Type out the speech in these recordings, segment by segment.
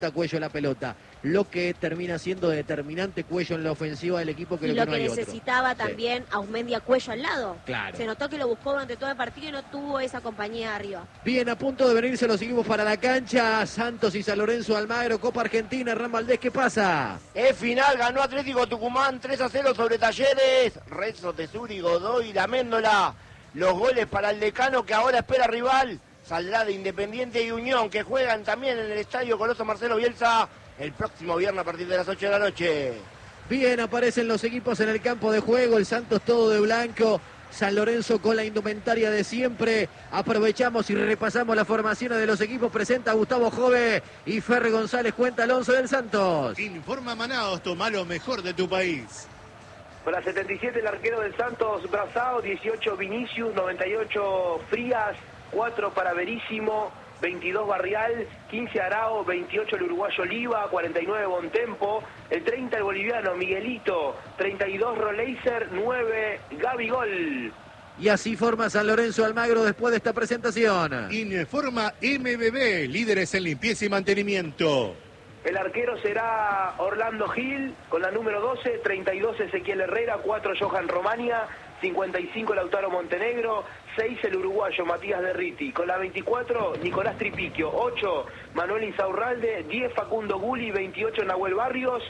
Cuello la pelota, lo que termina siendo determinante Cuello en la ofensiva del equipo. Creo y lo que no hay necesitaba otro. también a Auzmendi a Cuello al lado. Claro. Se notó que lo buscó durante todo el partido y no tuvo esa compañía arriba. Bien, a punto de venirse los equipos para la cancha. Santos y San Lorenzo Almagro, Copa Argentina. Hernán Valdés, ¿qué pasa? Es final, ganó Atlético Tucumán 3-0 sobre Talleres. Renzo Tesuri, Godoy, la Méndola. Los goles para el decano que ahora espera rival. Saldrá de Independiente y Unión, que juegan también en el Estadio Coloso Marcelo Bielsa el próximo viernes a partir de las 8 de la noche. Bien, aparecen los equipos en el campo de juego. El Santos todo de blanco. San Lorenzo con la indumentaria de siempre. Aprovechamos y repasamos las formaciones de los equipos. Presenta Gustavo Jove y Ferre González. Cuenta el 11 del Santos. Informa Manaos, toma lo mejor de tu país. Con la 77 el arquero del Santos, Brazao, 18 Vinicius, 98 Frías, 4 para Verísimo, 22 Barrial, 15 Arao, 28 el uruguayo Oliva, 49 Bontempo, el 30 el boliviano Miguelito, 32 Roleiser, 9 Gabigol. Y así forma San Lorenzo Almagro después de esta presentación. Informa MBB, líderes en limpieza y mantenimiento. El arquero será Orlando Gil, con la número 12, 32 Ezequiel Herrera, 4 Johan Romania, 55 Lautaro Montenegro, 6 el uruguayo Matías Derriti, con la 24 Nicolás Tripiquio, 8 Manuel Insaurralde, 10 Facundo Guli, 28 Nahuel Barrios,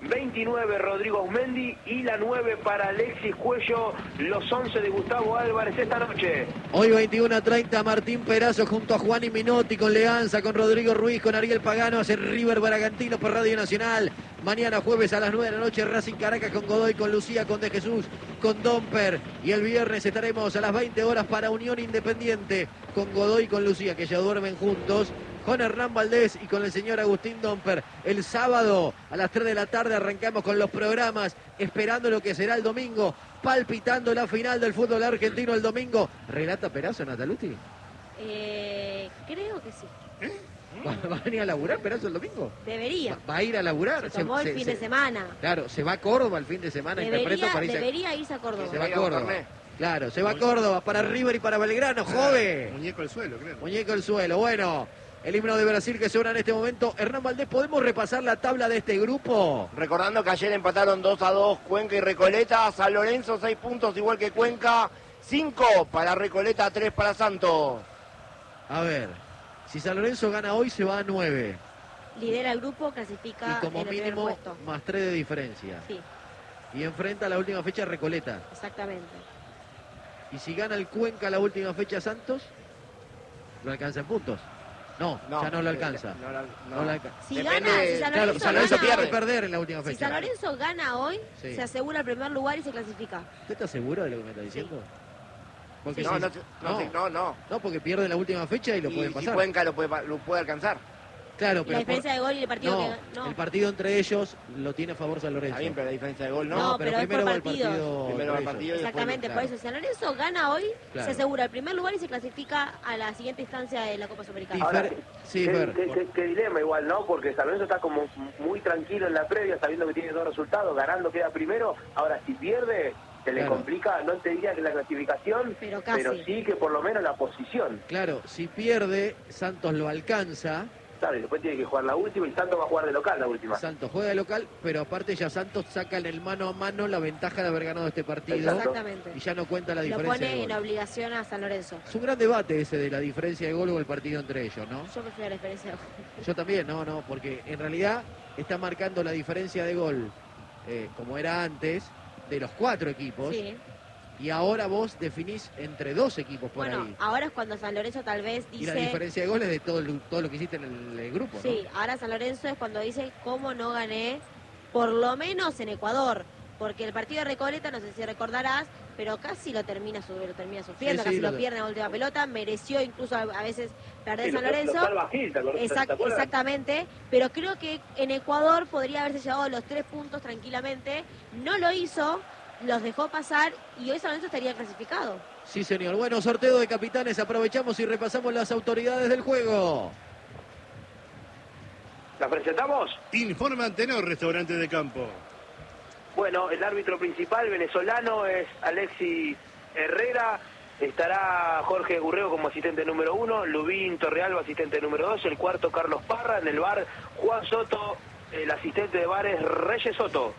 29 Rodrigo Auzmendi y la 9 para Alexis Cuello, los 11 de Gustavo Álvarez esta noche. Hoy 21:30 Martín Perazo junto a Juan y Minotti con Leanza, con Rodrigo Ruiz, con Ariel Pagano, hace River Bragantino por Radio Nacional. Mañana jueves a las 9 de la noche Racing Caracas con Godoy, con Lucía, con De Jesús, con Domper. Y el viernes estaremos a las 20 horas para Unión Independiente con Godoy y con Lucía, que ya duermen juntos, con Hernán Valdés y con el señor Agustín Domper. El sábado a las 3 de la tarde arrancamos con los programas, esperando lo que será el domingo, palpitando la final del fútbol argentino el domingo. ¿Relata Perazo, Nataluti? Creo que sí. ¿Va a venir a laburar Perazo el domingo? Debería. ¿Va a ir a laburar? Se tomó el fin de semana. Claro, se va a Córdoba el fin de semana. Debería irse a Córdoba. Se va a Córdoba. Claro, se va a Córdoba para River y para Belgrano, joven. Muñeco al suelo, creo. Muñeco al suelo, bueno. El himno de Brasil que suena en este momento. Hernán Valdés, ¿podemos repasar la tabla de este grupo? Recordando que ayer empataron 2-2 Cuenca y Recoleta. San Lorenzo 6 puntos igual que Cuenca. 5 para Recoleta, 3 para Santos. A ver, si San Lorenzo gana hoy se va a 9. Lidera el grupo, clasifica y como en el primer mínimo puesto. más 3 de diferencia. Sí. Y enfrenta la última fecha a Recoleta. Exactamente. Y si gana el Cuenca la última fecha a Santos, ¿lo alcanza en puntos? No, ya no lo alcanza. No lo alcanza. Si San Lorenzo pierde perder en la última fecha. Si San Lorenzo gana hoy, sí, se asegura el primer lugar y se clasifica. ¿Usted está seguro de lo que me está diciendo? Sí. Porque Sí. No, porque pierde la última fecha y lo pueden pasar. Si Cuenca lo puede alcanzar. Claro, pero la diferencia de gol y el partido no, el partido entre ellos lo tiene a favor San Lorenzo. Está bien, pero la diferencia de gol no. No, pero pero primero va el partidos. partido. Primero va el partido y exactamente, después, por eso si San Lorenzo gana hoy, claro, se asegura el primer lugar y se clasifica a la siguiente instancia de la Copa Sudamericana. Ahora, sí, qué dilema igual, ¿no? Porque San Lorenzo está como muy tranquilo en la previa, sabiendo que tiene dos resultados, ganando queda primero. Ahora, si pierde, se le complica, no te diría que la clasificación, pero sí que por lo menos la posición. Claro, si pierde, Santos lo alcanza. Claro, y después tiene que jugar la última y Santos va a jugar de local la última. Santos juega de local, pero aparte ya Santos saca en el mano a mano la ventaja de haber ganado este partido. Exactamente. Y ya no cuenta la lo diferencia de pone gol. en obligación a San Lorenzo. Es un gran debate ese de la diferencia de gol o el partido entre ellos, ¿no? Yo prefiero la diferencia de gol. Yo también, no, porque en realidad está marcando la diferencia de gol, como era antes, de los 4 equipos. Sí. Y ahora vos definís entre 2 equipos por bueno, ahí. ahora es cuando San Lorenzo tal vez dice... Y la diferencia de goles de todo lo que hiciste en el grupo, ¿no? Sí, ahora San Lorenzo es cuando dice cómo no gané, por lo menos en Ecuador. Porque el partido de Recoleta, no sé si recordarás, pero casi lo termina sufriendo, Sí, casi lo pierde en la última pelota, mereció incluso a veces perder Sí, San Lorenzo. Exactamente, pero creo que en Ecuador podría haberse llevado los 3 puntos tranquilamente, no lo hizo, los dejó pasar y hoy San Lorenzo estaría clasificado. Sí, señor. Bueno, sorteo de capitanes, aprovechamos y repasamos las autoridades del juego. ¿La presentamos? Informa Antenor, restaurante de campo. Bueno, el árbitro principal venezolano es Alexis Herrera. Estará Jorge Gurreo como asistente número 1, Lubín Torrealba asistente número 2, el cuarto Carlos Parra, en el bar Juan Soto, el asistente de bar es Reyes Soto.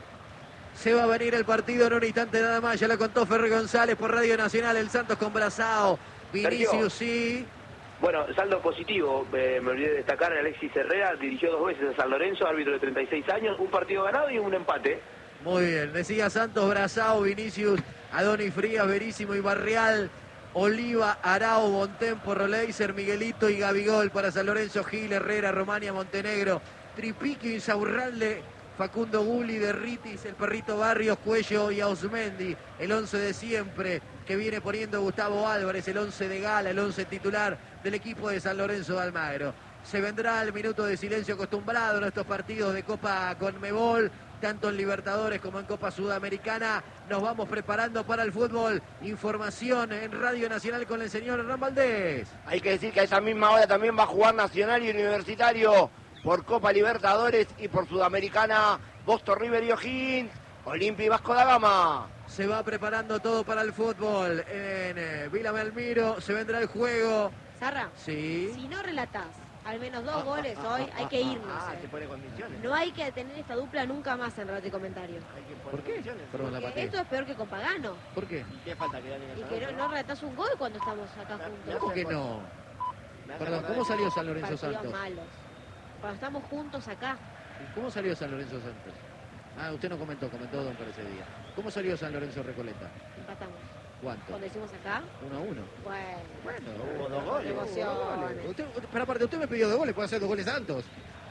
Se va a venir el partido en un instante nada más, ya lo contó Ferrer González por Radio Nacional, el Santos con Brazao, Vinicius sí. Bueno, saldo positivo, me olvidé de destacar, Alexis Herrera dirigió 2 veces a San Lorenzo, árbitro de 36 años, un partido ganado y un empate. Muy bien, decía Santos, Brazao, Vinicius, Adonis Frías, Verísimo y Barrial, Oliva, Arao, Bontempo, Roleiser, Miguelito y Gabigol para San Lorenzo, Gil, Herrera, Romania, Montenegro, Tripiquio, Insaurralde, Facundo Gulli, Derritis, el Perrito Barrios, Cuello y Ausmendi, el 11 de siempre que viene poniendo Gustavo Álvarez, el 11 de gala, el 11 titular del equipo de San Lorenzo de Almagro. Se vendrá el minuto de silencio acostumbrado en estos partidos de Copa Conmebol, tanto en Libertadores como en Copa Sudamericana. Nos vamos preparando para el fútbol. Información en Radio Nacional con el señor Hernán Valdés. Hay que decir que a esa misma hora también va a jugar Nacional y Universitario por Copa Libertadores y por Sudamericana, Boston River y O'Higgins, Olimpia y Vasco da Gama. Se va preparando todo para el fútbol. En Vila Belmiro se vendrá el juego. Zarra, Sí. si no relatás al menos 2 goles hoy, hay que irnos. Se pone condiciones. No hay que tener esta dupla nunca más en Relato y Comentario. Hay que poner ¿Por qué? condiciones. Perdón, la Porque pateé. esto es peor que con Pagano. ¿Por qué? ¿Y qué falta que ganen Y esa que noche? no relatás un gol cuando estamos acá juntos. ¿Cómo que no? Me hace Perdón, acordar ¿cómo de- salió San Lorenzo Partidos Santos? malos. Cuando estamos juntos acá, ¿Cómo salió San Lorenzo Santos? Ah, usted no comentó Don para ese día. ¿Cómo salió San Lorenzo Recoleta? empatamos. ¿Cuánto? Cuando hicimos acá, 1-1. bueno, Hubo 2 goles. emociones. Pero aparte, usted me pidió 2 goles, puede hacer 2 goles Santos.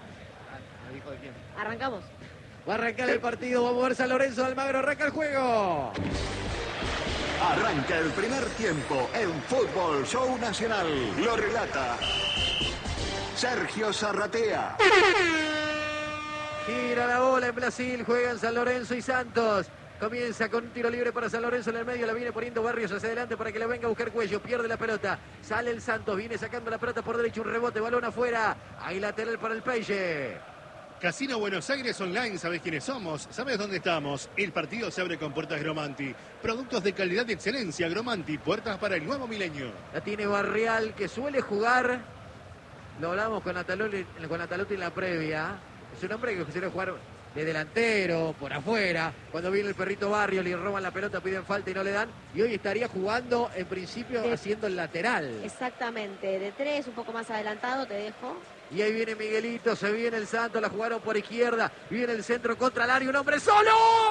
¿Me dijo de quién? Arrancamos. Va a arrancar el partido, vamos a ver San Lorenzo de Almagro, arranca el juego. Arranca el primer tiempo en Fútbol Show Nacional. Lo relata Sergio Zarratea. Gira la bola en Brasil, juegan San Lorenzo y Santos. Comienza con un tiro libre para San Lorenzo en el medio, la viene poniendo Barrios hacia adelante para que le venga a buscar Cuello, pierde la pelota, sale el Santos, viene sacando la pelota por derecho, un rebote, balón afuera, ahí lateral para el Peixe. Casino Buenos Aires Online, ¿sabés quiénes somos? ¿Sabés dónde estamos? El partido se abre con puertas Gromanti. Productos de calidad y excelencia, Gromanti, puertas para el nuevo milenio. La tiene Barrial, que suele jugar, lo hablamos con Natalotti en la previa, es un hombre que suele jugar de delantero, por afuera, cuando viene el Perrito Barrio, le roban la pelota, piden falta y no le dan, y hoy estaría jugando en principio haciendo el lateral. Exactamente, de 3, un poco más adelantado, te dejo. Y ahí viene Miguelito, se viene el Santos, la jugaron por izquierda, viene el centro contra el área, un hombre solo,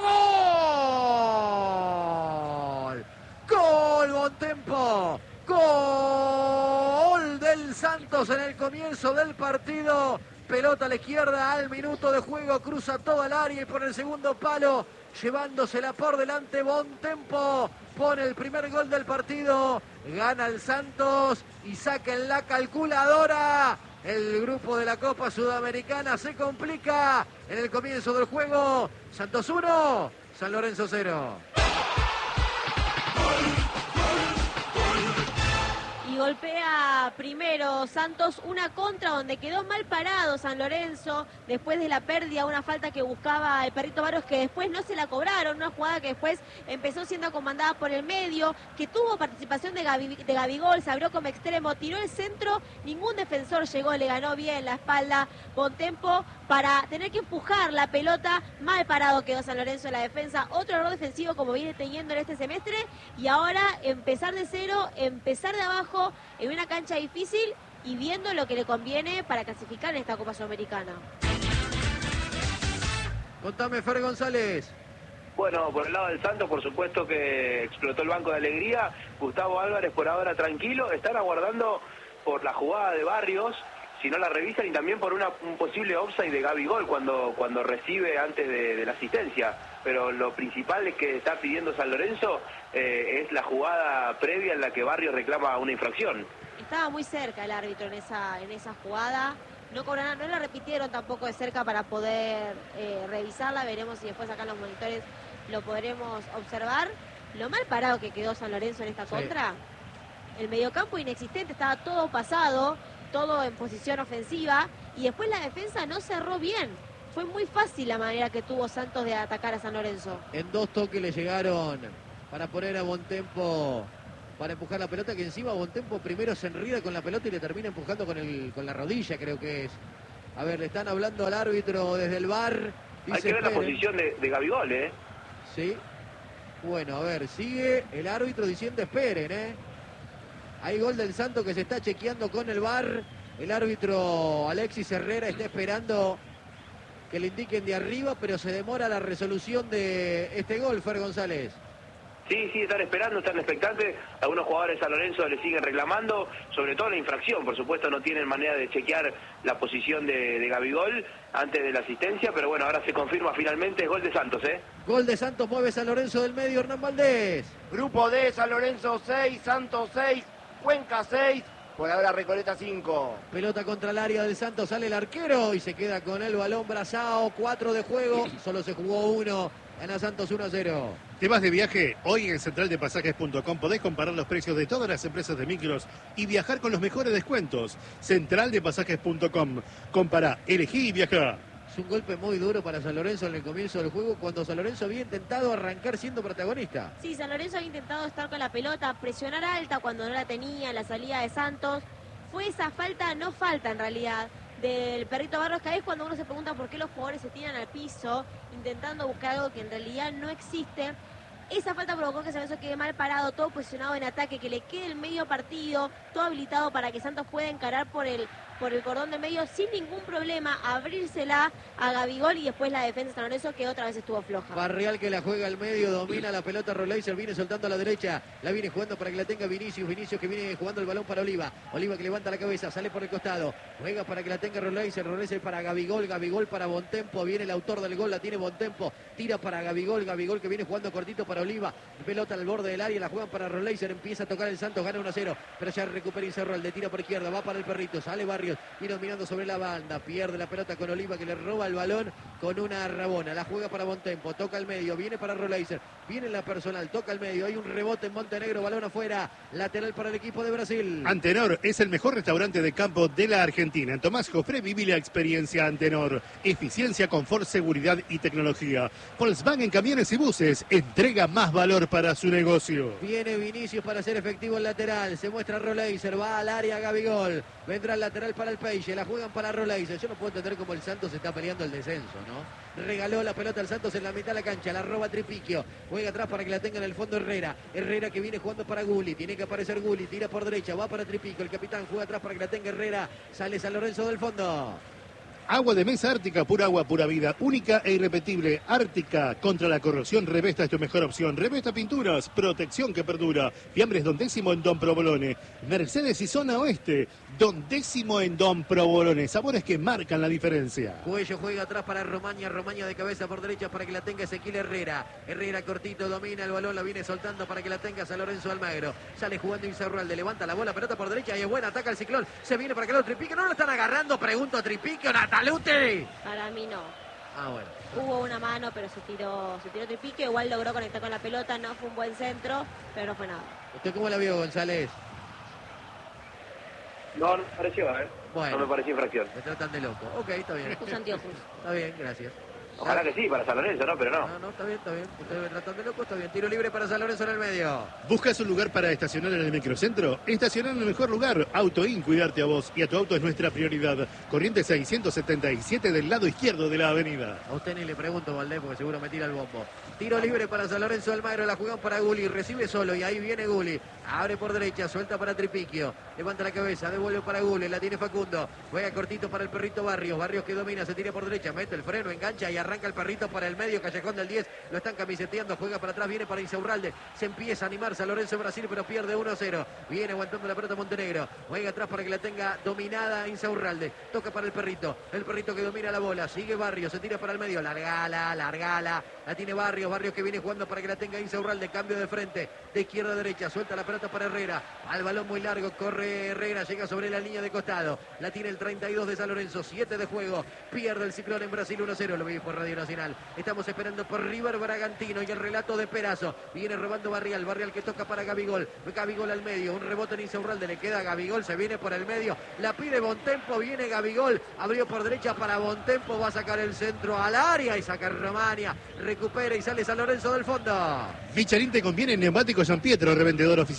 ¡gol! ¡Gol, Bontempo! ¡Gol del Santos en el comienzo del partido! Pelota a la izquierda al minuto de juego, cruza toda el área y por el segundo palo, llevándosela por delante Bontempo, pone el primer gol del partido, gana el Santos y saca en la calculadora. El grupo de la Copa Sudamericana se complica en el comienzo del juego. Santos 1, San Lorenzo 0. Y golpea primero Santos una contra donde quedó mal parado San Lorenzo después de la pérdida, una falta que buscaba el Perrito Barrios que después no se la cobraron, una jugada que después empezó siendo comandada por el medio, que tuvo participación de Gabigol, se abrió como extremo, tiró el centro, ningún defensor llegó, le ganó bien la espalda Bontempo para tener que empujar la pelota, mal parado quedó San Lorenzo en la defensa, otro error defensivo como viene teniendo en este semestre y ahora empezar de cero, empezar de abajo en una cancha difícil y viendo lo que le conviene para clasificar en esta Copa Sudamericana. Contame, Fer González. Bueno, por el lado del Santos, por supuesto que explotó el banco de alegría. Gustavo Álvarez por ahora tranquilo. Están aguardando por la jugada de Barrios, si no la revisan, y también por un posible offside de Gabigol cuando recibe antes de la asistencia. Pero lo principal es que está pidiendo San Lorenzo es la jugada previa en la que Barrios reclama una infracción. Estaba muy cerca el árbitro en esa jugada. No cobraron, no la repitieron tampoco de cerca para poder revisarla. Veremos si después acá en los monitores lo podremos observar. Lo mal parado que quedó San Lorenzo en esta contra. El mediocampo inexistente, estaba todo pasado, todo en posición ofensiva. Y después la defensa no cerró bien. Fue muy fácil la manera que tuvo Santos de atacar a San Lorenzo. En 2 toques le llegaron para poner a Bontempo para empujar la pelota, que encima Bontempo primero se enrida con la pelota y le termina empujando con la rodilla, creo que es. A ver, le están hablando al árbitro desde el VAR. Hay que ver la posición de Gabigol, ¿eh? Sí. Bueno, a ver, sigue el árbitro diciendo esperen, ¿eh? Hay gol del Santos que se está chequeando con el VAR. El árbitro Alexis Herrera está esperando que le indiquen de arriba, pero se demora la resolución de este gol, Fer González. Sí, están esperando, están expectantes. Algunos jugadores de San Lorenzo le siguen reclamando, sobre todo la infracción. Por supuesto no tienen manera de chequear la posición de Gabigol antes de la asistencia, pero bueno, ahora se confirma finalmente, es gol de Santos, ¿eh? Gol de Santos, mueve San Lorenzo del medio, Hernán Valdés. Grupo D, San Lorenzo 6, Santos 6, Cuenca 6, por ahora Recoleta 5. Pelota contra el área del Santos, sale el arquero y se queda con el balón Brazao. 4 de juego, solo se jugó 1. Gana Santos 1-0. ¿Te vas de viaje? Hoy en centraldepasajes.com podés comparar los precios de todas las empresas de micros y viajar con los mejores descuentos. Centraldepasajes.com. Compará, elegí y viajá. Es un golpe muy duro para San Lorenzo en el comienzo del juego, cuando San Lorenzo había intentado arrancar siendo protagonista. Sí, San Lorenzo había intentado estar con la pelota, presionar alta cuando no la tenía, la salida de Santos. Fue esa falta, no falta en realidad, del Perrito Barros, que es cuando uno se pregunta por qué los jugadores se tiran al piso intentando buscar algo que en realidad no existe. Esa falta provocó que San Lorenzo quede mal parado, todo posicionado en ataque, que le quede el medio partido, todo habilitado para que Santos pueda encarar por el cordón de medio sin ningún problema, abrírsela a Gabigol y después la defensa de San Lorenzo, que otra vez estuvo floja. Barrial que la juega al medio, domina la pelota, Roleiser viene soltando a la derecha, la viene jugando para que la tenga Vinicius que viene jugando el balón para Oliva que levanta la cabeza, sale por el costado, juega para que la tenga Roleiser para Gabigol para Bontempo, viene el autor del gol, la tiene Bontempo, tira para Gabigol que viene jugando cortito para Oliva, pelota al borde del área, la juegan para Roleiser, empieza a tocar el Santos, gana 1-0, pero ya recupera Insaurralde, tira por izquierda, va para el Perrito, sale Barrios, viene dominando sobre la banda, pierde la pelota con Oliva que le roba el balón con una rabona, la juega para Bontempo, toca al medio, viene para Roleiser, viene en la personal, toca al medio, hay un rebote en Montenegro, balón afuera, lateral para el equipo de Brasil. Antenor es el mejor restaurante de campo de la Argentina. En Tomás Jofré viví la experiencia Antenor. Eficiencia, confort, seguridad y tecnología. Volkswagen Camiones y Buses entrega más valor para su negocio. Viene Vinicius para hacer efectivo el lateral, se muestra Roleiser, va al área Gabigol, vendrá el lateral para el Peixe, la juegan para Roleiser. Yo no puedo entender cómo el Santos está peleando el descenso, ¿no? Regaló la pelota al Santos en la mitad de la cancha, la roba Tripiquio, juega atrás para que la tenga en el fondo Herrera que viene jugando para Gulli, tiene que aparecer Gulli, tira por derecha, va para Tripiquio, el capitán juega atrás para que la tenga Herrera, sale San Lorenzo del fondo. Agua de mesa Ártica, pura agua, pura vida, única e irrepetible. Ártica, contra la corrosión, Revesta es tu mejor opción. Revesta Pinturas, protección que perdura. Fiambres Don Décimo en Don Provolone. Mercedes y Zona Oeste, Don Décimo en Don Provolone. Sabores que marcan la diferencia. Cuello juega atrás para Romaña de cabeza por derecha para que la tenga Ezequiel Herrera cortito, domina el balón, la viene soltando para que la tenga San Lorenzo Almagro. Sale jugando Insaurralde, levanta la bola, pelota por derecha y es buena, ataca el Ciclón. Se viene para que lo Tripiquio, no lo están agarrando, pregunto Tripiquio, Nataluti. Para mí no. Bueno. Hubo una mano, pero se tiró Tripiquio, igual logró conectar con la pelota, no fue un buen centro, pero no fue nada. ¿Usted cómo la vio, González? No me pareció, Bueno, no me pareció infracción. Me tratan de loco. Ok, está bien. Puso anteojos. Está bien, gracias. Ojalá que sí, para San Lorenzo, ¿no? Pero no. No, está bien. Ustedes me tratan de loco, está bien. Tiro libre para San Lorenzo en el medio. ¿Buscas un lugar para estacionar en el microcentro? Estacionar en el mejor lugar. Autoin, cuidarte a vos y a tu auto es nuestra prioridad. Corrientes 677 del lado izquierdo de la avenida. A usted ni le pregunto, Valdés, porque seguro me tira el bombo. Tiro libre para San Lorenzo Almagro, la juegan para Gulli, recibe solo y ahí viene Gulli. Abre por derecha, suelta para Tripiquio. Levanta la cabeza, devuelve para Gulli, la tiene Facundo. Juega cortito para el Perrito Barrios. Barrios que domina, se tira por derecha, mete el freno, engancha y arranca el Perrito para el medio. Callejón del 10, lo están camiseteando, juega para atrás, viene para Insaurralde. Se empieza a animar San Lorenzo Brasil, pero pierde 1-0. Viene aguantando la pelota Montenegro. Juega atrás para que la tenga dominada Insaurralde. Toca para el Perrito que domina la bola. Sigue Barrios, se tira para el medio. Largala. La tiene Barrios que viene jugando para que la tenga Insaurralde. Cambio de frente, de izquierda a derecha. Suelta la pelota para Herrera. Al balón muy largo, corre Herrera, llega sobre la línea de costado. La tiene el 32 de San Lorenzo, 7 de juego. Pierde el Ciclón en Brasil 1-0. Lo vi por Radio Nacional. Estamos esperando por River Bragantino y el relato de Perazo. Viene robando Barrial que toca para Gabigol al medio, un rebote en Insaurralde, le queda a Gabigol, se viene por el medio, la pide Bontempo, viene Gabigol, abrió por derecha para Bontempo, va a sacar el centro al área y saca Romania, recupera y sale San Lorenzo del fondo. Michelin te conviene en Neumáticos San Pietro, revendedor oficial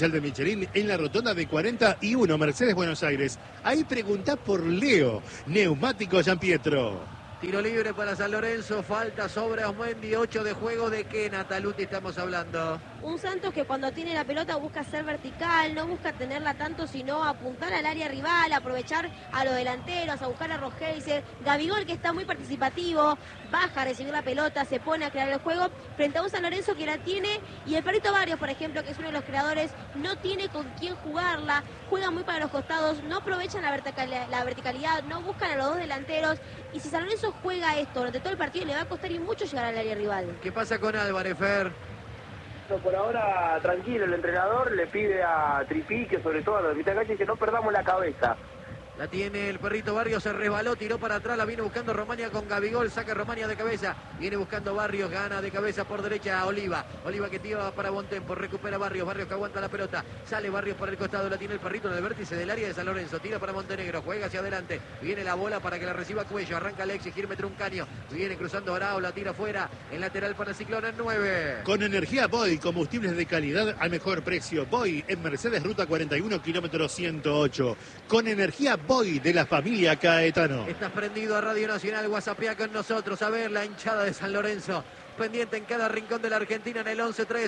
oficial de Michelin en la rotonda de 41, Mercedes, Buenos Aires. Ahí preguntá por Leo, Neumático Gian Pietro. Tiro libre para San Lorenzo, falta sobre Osmendi, 8 de juego. ¿De qué, Nataluti, estamos hablando? Un Santos que cuando tiene la pelota busca ser vertical, no busca tenerla tanto, sino apuntar al área rival, aprovechar a los delanteros, a buscar a Rogeiser. Gabigol, que está muy participativo, baja a recibir la pelota, se pone a crear el juego, frente a un San Lorenzo que la tiene, y el Perrito Barrios, por ejemplo, que es uno de los creadores, no tiene con quién jugarla, juega muy para los costados, no aprovechan la verticalidad, no buscan a los dos delanteros, y si San Lorenzo juega esto durante todo el partido, le va a costar y mucho llegar al área rival. ¿Qué pasa con Álvarez, Fer? Por ahora, tranquilo, el entrenador le pide a Tripí, que sobre todo a la mitad de cancha, que no perdamos la cabeza. La tiene el Perrito Barrios, se resbaló, tiró para atrás, la viene buscando Romania con Gabigol, saca Romania de cabeza, viene buscando Barrios, gana de cabeza por derecha a Oliva, Oliva que tira para Bontempo, recupera Barrios, Barrios que aguanta la pelota, sale Barrios por el costado, la tiene el Perrito en el vértice del área de San Lorenzo, tira para Montenegro, juega hacia adelante, viene la bola para que la reciba Cuello, arranca Alexis, Girme Truncaño, viene cruzando Arao, la tira fuera, en lateral para Ciclón en 9. Con energía Boy, combustibles de calidad al mejor precio. Boy en Mercedes, ruta 41, kilómetro 108. Con energía Boy de la familia Caetano. Estás prendido a Radio Nacional, WhatsAppea con nosotros, a ver la hinchada de San Lorenzo, pendiente en cada rincón de la Argentina en el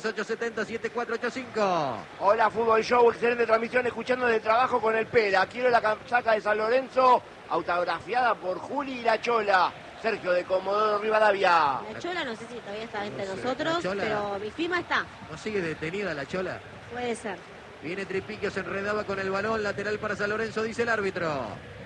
11-3-870-7485. Hola, Fútbol Show, excelente transmisión, escuchando de trabajo con el Pela. Quiero la casaca de San Lorenzo, autografiada por Juli y la Chola. Sergio de Comodoro Rivadavia. La Chola no sé si todavía está entre nosotros, pero mi firma está. ¿No sigue detenida la Chola? Puede ser. Viene Tripiquio, se enredaba con el balón, lateral para San Lorenzo, dice el árbitro.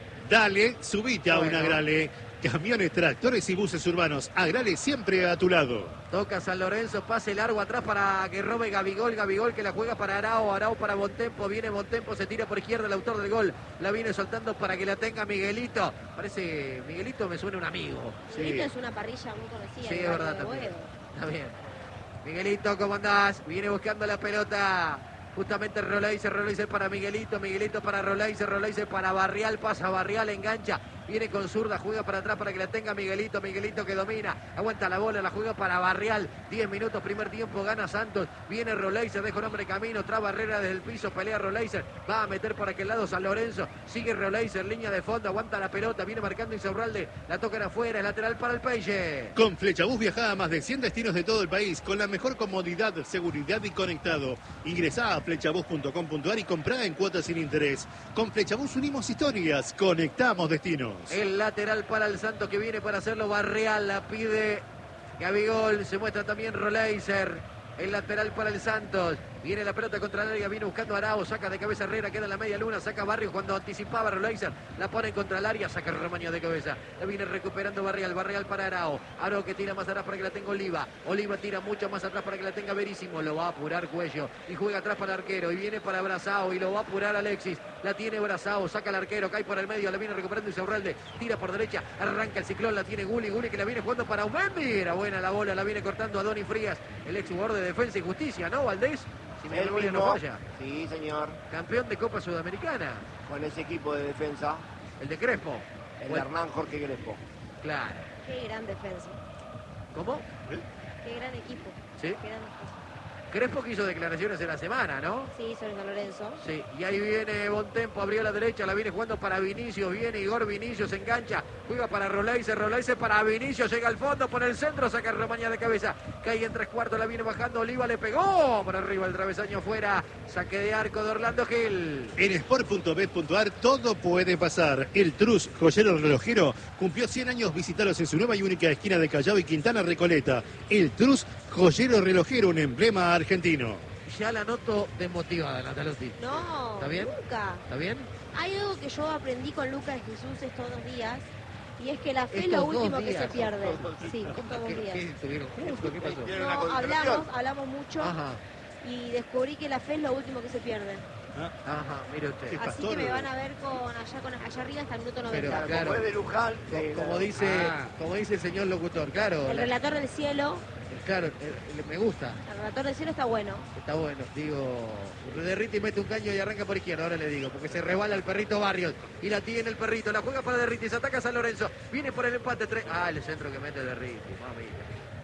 Dale, subite a Bueno. una Agrale. Camiones, tractores y buses urbanos. Agrale siempre a tu lado. Toca San Lorenzo, pase largo atrás para que robe Gabigol, Gabigol que la juega para Arao, Arao para Bontempo, viene Bontempo, se tira por izquierda el autor del gol, la viene soltando para que la tenga Miguelito. Parece, Miguelito me suena un amigo. Esto es una parrilla muy conocida. Sí, en el es barrio verdad de también. Boedo. Está bien. Miguelito, ¿cómo andás? Viene buscando la pelota. Justamente Roleiser para Miguelito, Miguelito para Roleiser para Barrial, pasa Barrial, engancha, viene con zurda, juega para atrás para que la tenga Miguelito, Miguelito que domina, aguanta la bola, la juega para Barrial, 10 minutos, primer tiempo, gana Santos, viene Roleiser, deja un hombre camino, trae Barrera desde el piso, pelea Roleiser, va a meter por aquel lado San Lorenzo, sigue Roleiser, línea de fondo, aguanta la pelota, viene marcando Insaurralde, la tocan afuera, es lateral para el Peixe. Con Flechabús viajá a más de 100 destinos de todo el país con la mejor comodidad, seguridad y conectado. Ingresá a flechabús.com.ar y comprá en cuotas sin interés. Con Flechabús unimos historias, conectamos destinos. El lateral para el Santos que viene para hacerlo Barrial, la pide Gabigol, se muestra también Roleiser. El lateral para el Santos. Viene la pelota contra el área, viene buscando a Arao, saca de cabeza Herrera, queda en la media luna, saca Barrios cuando anticipaba Roleiser, la pone contra el área, saca Romaña de cabeza, la viene recuperando Barrial, Barrial para Arao, Arao que tira más atrás para que la tenga Oliva, Oliva tira mucho más atrás para que la tenga Verísimo, lo va a apurar Cuello, y juega atrás para el arquero, y viene para Brazao, y lo va a apurar Alexis, la tiene Brazao, saca el arquero, cae por el medio, la viene recuperando Insaurralde, tira por derecha, arranca el Ciclón, la tiene Guli que la viene jugando para Aumendi, era buena la bola, la viene cortando a Doni Frías, el ex jugador de Defensa y Justicia, ¿no, Valdés? Si mi El memoria no mismo. falla. Sí, señor. Campeón de Copa Sudamericana. Con ese equipo de defensa, El de Crespo. el Bueno, Hernán Jorge Crespo. claro. Qué gran defensa. ¿Cómo? Qué gran equipo. Sí. Qué gran defensa. Crespo que hizo declaraciones en la semana, ¿no? Sí, sobre San Lorenzo. Sí, y ahí viene Bontempo, abrió a la derecha, la viene jugando para Vinicius, viene Igor Vinicius, se engancha, juega para Roleiser para Vinicius, llega al fondo, por el centro, saca Romaña de cabeza, cae en 3/4, la viene bajando, Oliva le pegó, por arriba el travesaño fuera, saque de arco de Orlando Gil. En sport.bet.ar todo puede pasar. El Trus, joyero relojero, cumplió 100 años. Visitaros en su nueva y única esquina de Callao y Quintana Recoleta. El Trus, joyero relojero, un emblema argentino. Ya la noto desmotivada, Natalotti. No, ¿Está bien? nunca. ¿Está bien? Hay algo que yo aprendí con Lucas Jesús estos 2 días, y es que la fe es Estos lo último 2 que se días. pierde. Sí, estos 2 ¿Qué días. estuvieron juntos? ¿Qué pasó? Tiene una No, concentración. hablamos mucho Ajá, y descubrí que la fe es lo último que se pierde. ajá, mire usted. Sí. Así pastor. que me van a ver allá arriba hasta el minuto 90. Claro. Como es de Luján. Como dice el señor locutor, claro. El relator del cielo, Claro, me gusta, el relator del cielo está bueno. está bueno. Digo, Derriti mete un caño y arranca por izquierda, ahora le digo, porque se rebala el perrito Barrios. Y la tiene el perrito, la juega para Derriti, se ataca San Lorenzo. Viene por el empate, el centro que mete Derriti, mamita.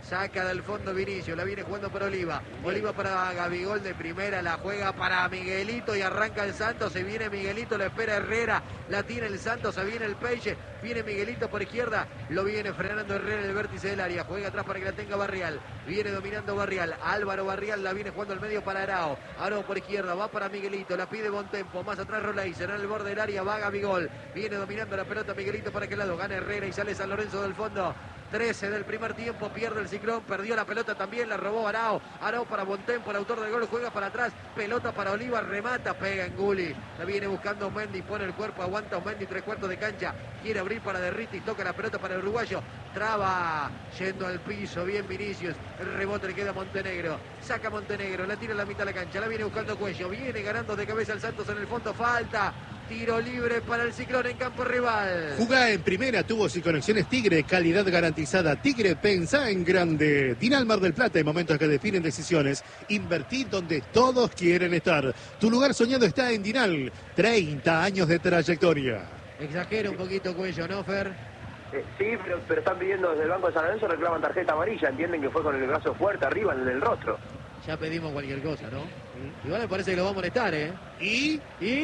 Saca del fondo Vinicius, la viene jugando para Oliva. Oliva para Gabigol de primera, la juega para Miguelito y arranca el Santos. Se viene Miguelito, lo espera Herrera, la tiene el Santos, se viene el Peixe. Viene Miguelito por izquierda, lo viene frenando Herrera en el vértice del área. Juega atrás para que la tenga Barrial. Viene dominando Barrial. Álvaro Barrial la viene jugando al medio para Arao. Arao por izquierda, va para Miguelito, la pide Bontempo. Más atrás Roleiser, en el borde del área va Gabigol. Viene dominando la pelota Miguelito para aquel lado. Gana Herrera y sale San Lorenzo del fondo. 13 del primer tiempo, pierde el Ciclón, perdió la pelota también, la robó Arao. Arao para Bontempo, el autor del gol, juega para atrás, pelota para Oliva, remata, pega en Gulli. La viene buscando Mendy, pone el cuerpo, aguanta Mendy, 3/4 de cancha, quiere abrir para Derriti, toca la pelota para el uruguayo, traba, yendo al piso, bien Vinicius, el rebote le queda a Montenegro, saca Montenegro, la tira a la mitad de la cancha, la viene buscando Cuello, viene ganando de cabeza el Santos en el fondo, falta. Tiro libre para el Ciclón en campo rival. Jugá en primera, tubos y conexiones Tigre, calidad garantizada. Tigre, pensá en grande. Dinal Mar del Plata, en momentos que definen decisiones. Invertí donde todos quieren estar. Tu lugar soñado está en Dinal. 30 años de trayectoria. Exagera un poquito Cuello, ¿no, Fer? Sí, pero están pidiendo desde el Banco de San Lorenzo, reclaman tarjeta amarilla. Entienden que fue con el brazo fuerte arriba en el rostro. Ya pedimos cualquier cosa, ¿no? Igual me parece que lo va a molestar, ¿eh? Y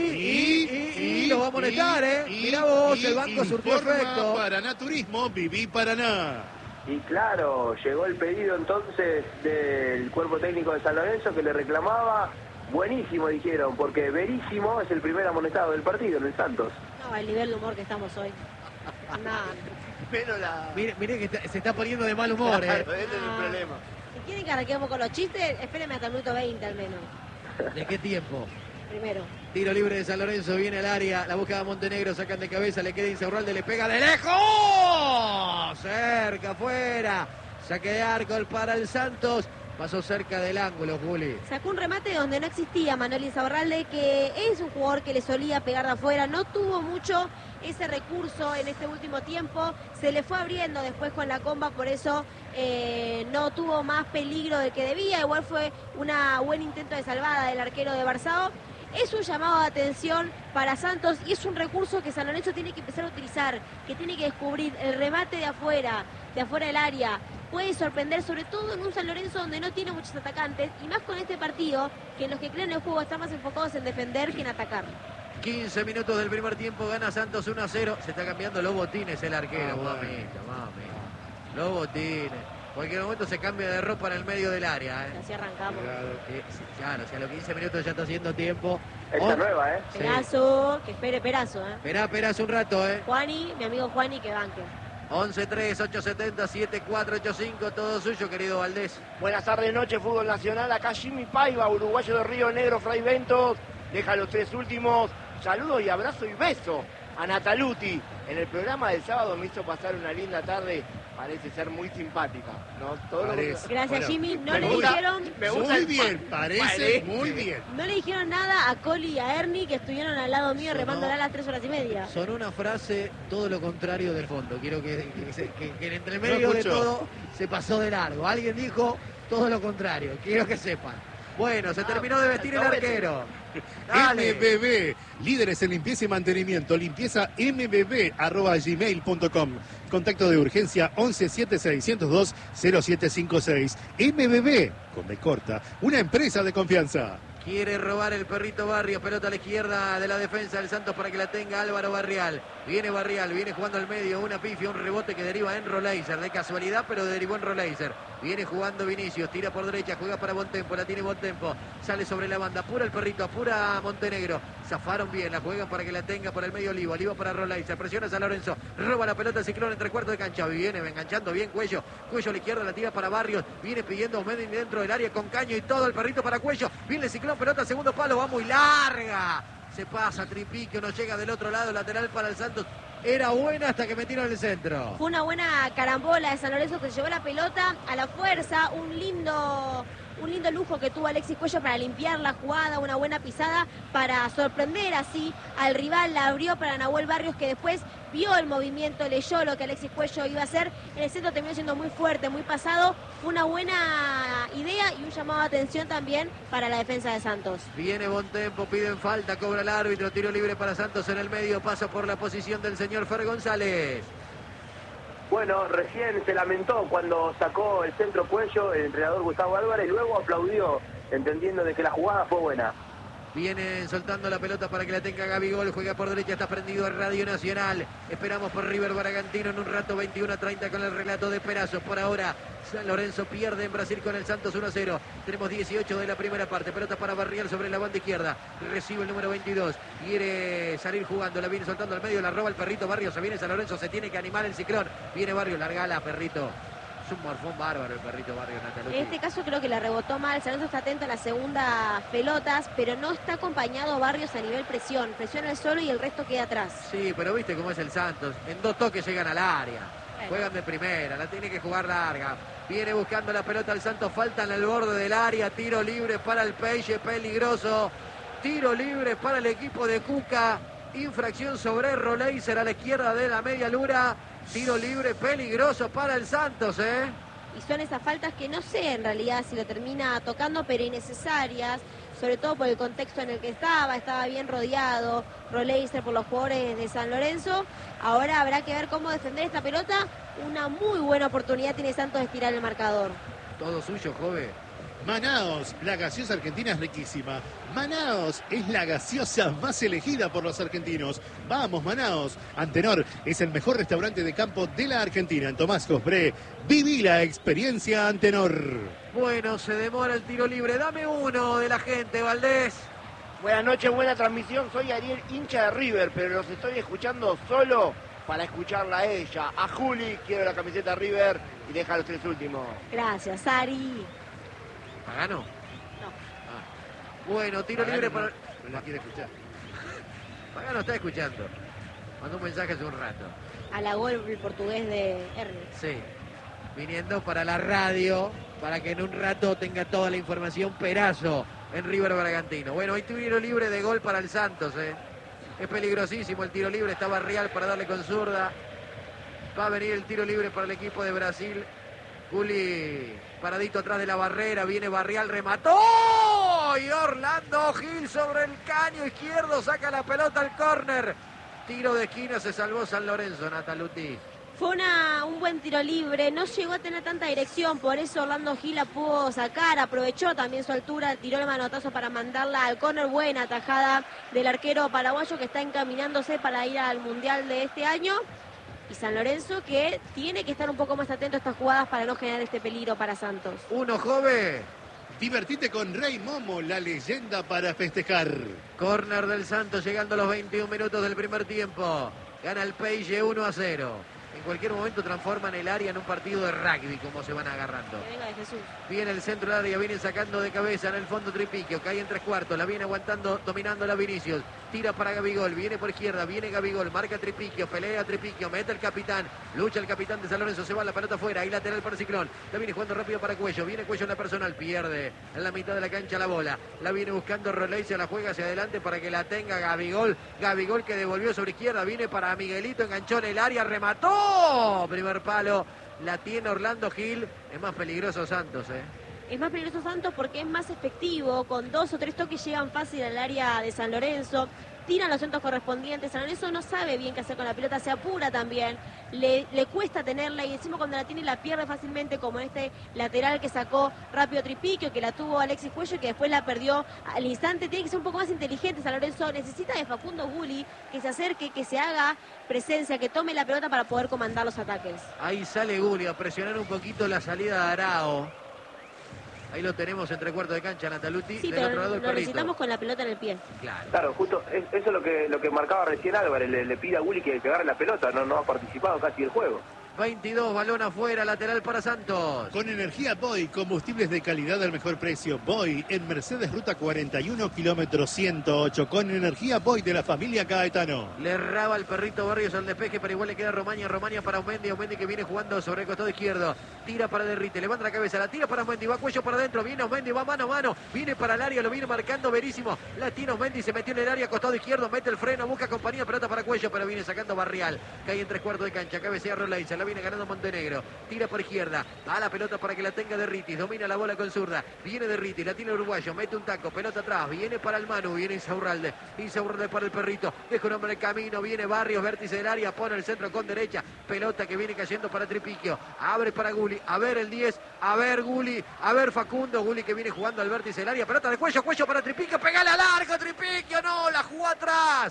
lo va a molestar, ¿eh? Mirá vos, el banco surtió efecto. Paraná Turismo, viví Paraná. Y claro, llegó el pedido entonces del cuerpo técnico de San Lorenzo que le reclamaba. Buenísimo, dijeron, porque Verísimo es el primer amonestado del partido en el Santos. No, el nivel de humor que estamos hoy. Nada. Pero la... Mire que se está poniendo de mal humor, ¿eh? Claro, ese es el problema. Si quieren que arranquemos con los chistes, espérenme hasta el minuto 20 al menos. ¿De qué tiempo? Primero. Tiro libre de San Lorenzo, viene al área, la busca Montenegro, sacan de cabeza, le queda Insaurralde, le pega de lejos. Cerca, afuera. Saque de arco para el Santos. Pasó cerca del ángulo, Juli. Sacó un remate donde no existía Manuel Insaurralde, que es un jugador que le solía pegar de afuera. No tuvo mucho ese recurso en este último tiempo. Se le fue abriendo después con la comba, por eso no tuvo más peligro del que debía. Igual fue un buen intento de salvada del arquero de Barzao. Es un llamado de atención para Santos y es un recurso que San Lorenzo tiene que empezar a utilizar, que tiene que descubrir el remate de afuera del área. Puede sorprender, sobre todo en un San Lorenzo donde no tiene muchos atacantes, y más con este partido, que en los que crean el juego están más enfocados en defender que en atacar. 15 minutos del primer tiempo, gana Santos 1-0. Se está cambiando los botines el arquero, mamita. Los botines. En cualquier momento se cambia de ropa en el medio del área, ¿eh? Así arrancamos. Claro, si a los 15 minutos ya está haciendo tiempo. Esta nueva, ¿eh? Sí. Perazo, que espere Perazo, ¿eh? Esperá un rato, ¿eh? Juani, mi amigo Juani, que banque. 11-3-870-7485, todo suyo, querido Valdés. Buenas tardes, noche, fútbol nacional. Acá Jimmy Paiva, uruguayo de Río Negro, Fray Ventos. Deja los 3 últimos. Saludos y abrazo y beso a Nataluti. En el programa del sábado me hizo pasar una linda tarde. Parece ser muy simpática, ¿no? Todo Parece. Gracias, Bueno, Jimmy. No me le gusta. dijeron... Me gusta Muy el bien, parece muy Parece. bien. No le dijeron nada a Coli y a Ernie, que estuvieron al lado mío Sonó. remándola a las 3 horas y media. Sonó una frase todo lo contrario de fondo. Quiero que entre medio de escucho. todo se pasó de largo. Alguien dijo todo lo contrario. Quiero que sepan. Bueno, se terminó de vestir el arquero. Dale. MBB, líderes en limpieza y mantenimiento, limpieza mbb@gmail.com. Contacto de urgencia 1176020756. MBB, con B corta, una empresa de confianza. Quiere robar el perrito Barrios, pelota a la izquierda de la defensa del Santos para que la tenga Álvaro Barrial. Viene Barrial, viene jugando al medio, una pifia, un rebote que deriva en Roleiser, de casualidad, pero derivó en Roleiser. Viene jugando Vinicius, tira por derecha, juega para Bontempo, la tiene Bontempo, sale sobre la banda, apura el perrito, apura Montenegro. Zafaron bien, la juegan para que la tenga por el medio Oliva, Oliva para Roleiser, presiona a San Lorenzo, roba la pelota el Ciclón en 3/4 de cancha, viene enganchando bien Cuello a la izquierda, la tira para Barrios, viene pidiendo Mendy dentro del área con Caño y todo el perrito para Cuello, viene el Ciclón, pelota al segundo palo, va muy larga, se pasa Tripiquio, no llega del otro lado, lateral para el Santos. Era buena hasta que metieron el centro. Fue una buena carambola de San Lorenzo que se llevó la pelota a la fuerza, un lindo lujo que tuvo Alexis Cuello para limpiar la jugada, una buena pisada para sorprender así al rival, la abrió para Nahuel Barrios que después vio el movimiento, leyó lo que Alexis Cuello iba a hacer, en el centro terminó siendo muy fuerte, muy pasado, fue una buena idea y un llamado de atención también para la defensa de Santos. Viene Bontempo, piden falta, cobra el árbitro, tiro libre para Santos en el medio, pasa por la posición del señor Fer González. Bueno, recién se lamentó cuando sacó el centro Cuello el entrenador Gustavo Álvarez, y luego aplaudió, entendiendo de que la jugada fue buena. Viene soltando la pelota para que la tenga Gabigol, juega por derecha, está prendido a Radio Nacional. Esperamos por River Bragantino en un rato, 21:30 con el relato de Perazo. Por ahora, San Lorenzo pierde en Brasil con el Santos 1-0. Tenemos 18 de la primera parte, pelota para Barrial sobre la banda izquierda. Recibe el número 22, quiere salir jugando, la viene soltando al medio, la roba el Perrito Barrios. Se viene San Lorenzo, se tiene que animar el ciclón. Viene Barrios, largala, Perrito. Es un morfón bárbaro el Perrito Barrios, Natalucci. En este caso creo que la rebotó mal. San Lorenzo está atento a las segundas pelotas, pero no está acompañado Barrios a nivel presión. Presiona el solo y el resto queda atrás. Sí, pero viste cómo es el Santos. En 2 toques llegan al área. Juegan de primera, la tiene que jugar larga. Viene buscando la pelota el Santos, falta en el borde del área. Tiro libre para el Peixe, peligroso. Tiro libre para el equipo de Cuca. Infracción sobre Roleiser a la izquierda de la media luna. Tiro libre peligroso para el Santos, Y son esas faltas que no sé en realidad si lo termina tocando, pero innecesarias, sobre todo por el contexto en el que estaba bien rodeado Roleiser por los jugadores de San Lorenzo. Ahora habrá que ver cómo defender esta pelota. Una muy buena oportunidad tiene Santos de estirar el marcador. Todo suyo, joven. Manaos, la gaseosa argentina es riquísima. Manaos es la gaseosa más elegida por los argentinos. Vamos, Manaos. Antenor es el mejor restaurante de campo de la Argentina. En Tomás Cosbré, viví la experiencia Antenor. Bueno, se demora el tiro libre. Dame uno de la gente, Valdés. Buenas noches, buena transmisión. Soy Ariel, hincha de River, pero los estoy escuchando solo para escucharla a ella. A Juli, quiero la camiseta River y deja los 3 últimos. Gracias, Ari. ¿Pagano? No. Bueno, tiro Pagano libre no, para... no la quiere escuchar. Pagano está escuchando. Mandó un mensaje hace un rato. Halagó el portugués de Ernest. Sí. Viniendo para la radio, para que en un rato tenga toda la información Perazo en River Bragantino. Bueno, hay tiro libre de gol para el Santos, Es peligrosísimo el tiro libre, está Barrial para darle con zurda. Va a venir el tiro libre para el equipo de Brasil. Juli paradito atrás de la barrera, viene Barrial, remató y Orlando Gil sobre el caño izquierdo saca la pelota al córner. Tiro de esquina, se salvó San Lorenzo, Natalucci. Fue un buen tiro libre, no llegó a tener tanta dirección, por eso Orlando Gil la pudo sacar, aprovechó también su altura, tiró el manotazo para mandarla al córner. Buena tajada del arquero paraguayo que está encaminándose para ir al Mundial de este año. Y San Lorenzo que tiene que estar un poco más atento a estas jugadas para no generar este peligro para Santos. Uno, joven. Divertite con Rey Momo, la leyenda para festejar. Córner del Santos llegando a los 21 minutos del primer tiempo. Gana el Peixe 1-0. En cualquier momento transforman el área en un partido de rugby, como se van agarrando. Que venga de Jesús. Viene el centro del área, viene sacando de cabeza en el fondo Tripiquio, cae en 3/4, la viene aguantando, dominando la Vinicius. Tira para Gabigol, viene por izquierda, viene Gabigol, marca Tripiquio, pelea Tripiquio, mete el capitán, lucha el capitán de San Lorenzo, se va la pelota afuera, ahí lateral para Ciclón. La viene jugando rápido para Cuello, viene Cuello en la personal, pierde en la mitad de la cancha la bola. La viene buscando Roley, se la juega hacia adelante para que la tenga Gabigol. Gabigol que devolvió sobre izquierda, viene para Miguelito, enganchó en el área, remató. Primer palo, la tiene Orlando Gil, es más peligroso Santos, Es más peligroso Santos porque es más efectivo, con 2 o 3 toques llegan fácil al área de San Lorenzo, tiran los centros correspondientes. San Lorenzo no sabe bien qué hacer con la pelota, se apura también, le cuesta tenerla y encima cuando la tiene la pierde fácilmente, como en este lateral que sacó rápido Tripiquio, que la tuvo Alexis Cuello y que después la perdió al instante. Tiene que ser un poco más inteligente San Lorenzo, necesita de Facundo Guli que se acerque, que se haga presencia, que tome la pelota para poder comandar los ataques. Ahí sale Guli a presionar un poquito la salida de Arao. Ahí lo tenemos entre cuartos de cancha, Natalucci. Sí, del pero otro lado el lo Perrito. necesitamos con la pelota en el pie. Claro. Claro, justo eso es lo que marcaba recién Álvarez, le pide a Willy que agarre la pelota, no ha participado casi del juego. 22, balón afuera, lateral para Santos. Con energía Boy, combustibles de calidad al mejor precio. Boy en Mercedes Ruta 41, kilómetro 108. Con energía Boy de la familia Caetano. Le erraba el Perrito Barrios al despeje, pero igual le queda Romaña para Aumendi que viene jugando sobre el costado izquierdo. Tira para Derrite, levanta la cabeza, la tira para Aumendi, va Cuello para adentro, viene Aumendi, va mano a mano, viene para el área, lo viene marcando Verísimo. La tiene Aumendi, se metió en el área, costado izquierdo, mete el freno, busca compañía, pelota para Cuello, pero viene sacando Barrial. Cae en 3/4 de cancha, cabecea Roley, se la viene ganando Montenegro. Tira por izquierda, a la pelota para que la tenga Derritis, domina la bola con zurda, viene Derritis, la tiene el uruguayo, mete un taco, pelota atrás, viene para el Manu, viene Insaurralde para el perrito, deja un hombre en camino, viene Barrios, vértice del área, pone el centro con derecha, pelota que viene cayendo para Tripiquio, abre para Gulli, a ver el 10, a ver Gulli, a ver Facundo, Gulli que viene jugando al vértice del área, pelota de cuello para Tripiquio, pegale a largo Tripiquio, no, la jugó atrás.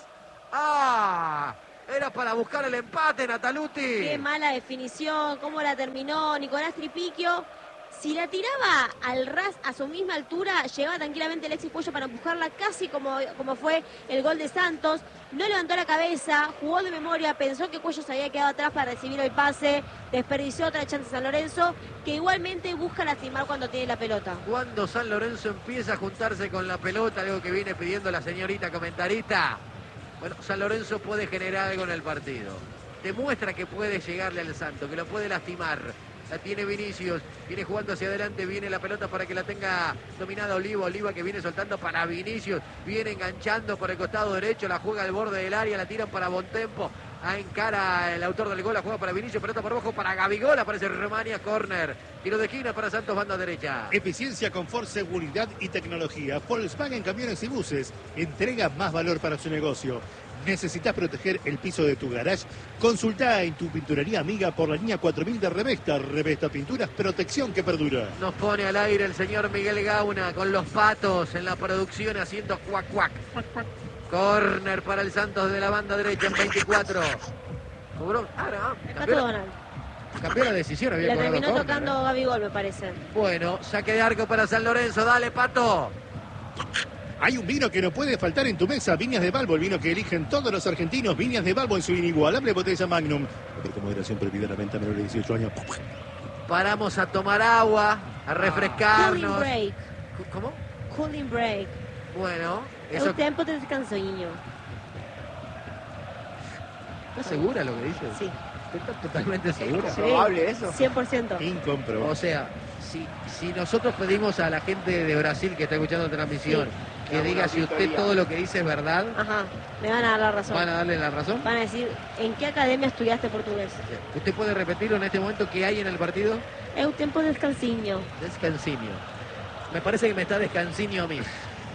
Era para buscar el empate, Nataluti. Qué mala definición, cómo la terminó Nicolás Tripiquio. Si la tiraba al ras a su misma altura, llegaba tranquilamente Alexis Cuello para empujarla casi como fue el gol de Santos. No levantó la cabeza, jugó de memoria, pensó que Cuello se había quedado atrás para recibir el pase, desperdició otra chance San Lorenzo, que igualmente busca lastimar cuando tiene la pelota. Cuando San Lorenzo empieza a juntarse con la pelota, algo que viene pidiendo la señorita comentarista, bueno, San Lorenzo puede generar algo en el partido. Demuestra que puede llegarle al Santo, que lo puede lastimar. La tiene Vinicius, viene jugando hacia adelante, viene la pelota para que la tenga dominada Oliva que viene soltando para Vinicius, viene enganchando por el costado derecho, la juega al borde del área, la tiran para Bontempo, encara el autor del gol, la juega para Vinicius, pelota por abajo para Gabigol, aparece Romania, córner, tiro de esquina para Santos, banda derecha. Eficiencia, confort, seguridad y tecnología. Volkswagen Camiones y Buses entrega más valor para su negocio. ¿Necesitas proteger el piso de tu garage? Consultá en tu pinturería amiga por la línea 4000 de Revesta. Revesta Pinturas, protección que perdura. Nos pone al aire el señor Miguel Gauna con los patos en la producción haciendo cuac cuac. Corner para el Santos de la banda derecha en 24. ¿Cobró? Cambió la decisión. Había la cobrado terminó corner, tocando Gabigol, me parece. Bueno, saque de arco para San Lorenzo. Dale, Pato. Hay un vino que no puede faltar en tu mesa, Viñas de Balbo, el vino que eligen todos los argentinos, Viñas de Balbo en su inigualable botella Magnum. Con moderación prohibida la venta a menores de 18 años. Paramos a tomar agua, a refrescarnos. Cooling break. ¿Cómo? Cooling break. Bueno, È eso... un tempo del descansoño. ¿Estás segura lo que dices? Sí. ¿Estás totalmente segura? ¿Es probable eso? 100%. Incomprobable. O sea, si nosotros pedimos a la gente de Brasil que está escuchando la transmisión que diga si usted todo lo que dice es verdad, Ajá, me van a dar la razón. ¿van a darle la razón? Van a decir, ¿en qué academia estudiaste portugués? ¿Usted puede repetirlo en este momento qué hay en el partido? Es un tiempo de descansinho. Descansinio. Me parece que me está descansinio a mí.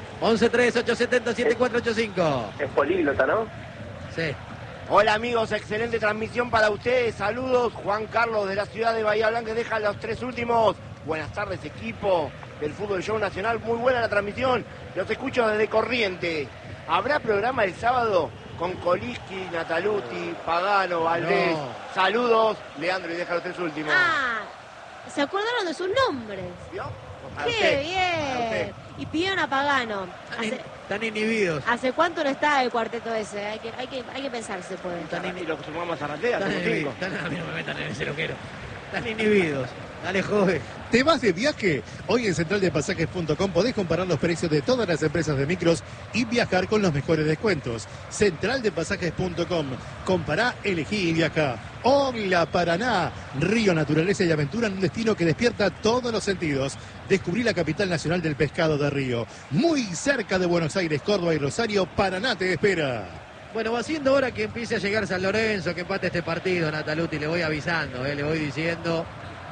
11-3-870-7485. Es políglota, ¿no? Sí. Hola amigos, excelente transmisión para ustedes. Saludos, Juan Carlos de la ciudad de Bahía Blanca, deja los tres últimos. Buenas tardes equipo del Fútbol Show Nacional, muy buena la transmisión. Los escucho desde Corriente. ¿Habrá programa el sábado con Koliski, Nataluti, Pagano, Valdés? No. Saludos, Leandro, y deja los tres últimos. Ah, se acordaron de sus nombres. ¿Vio? Para ¡Qué usted, para bien! usted. Y pidieron a Pagano. Están inhibidos. ¿Hace cuánto no está el cuarteto ese? Hay que pensar si se puede. Y lo sumamos a Ratea, Están somos inhibidos. cinco. A mí no me metan en ese loquero. Están inhibidos. Dale, joven. ¿Te vas de viaje? Hoy en centraldepasajes.com podés comparar los precios de todas las empresas de micros y viajar con los mejores descuentos. Centraldepasajes.com. Compará, elegí y viajá. Hola Paraná, río, naturaleza y aventura en un destino que despierta todos los sentidos. Descubrí la capital nacional del pescado de Río. Muy cerca de Buenos Aires, Córdoba y Rosario, Paraná te espera. Bueno, va siendo hora que empiece a llegar San Lorenzo, que empate este partido, Nataluti, le voy avisando, le voy diciendo.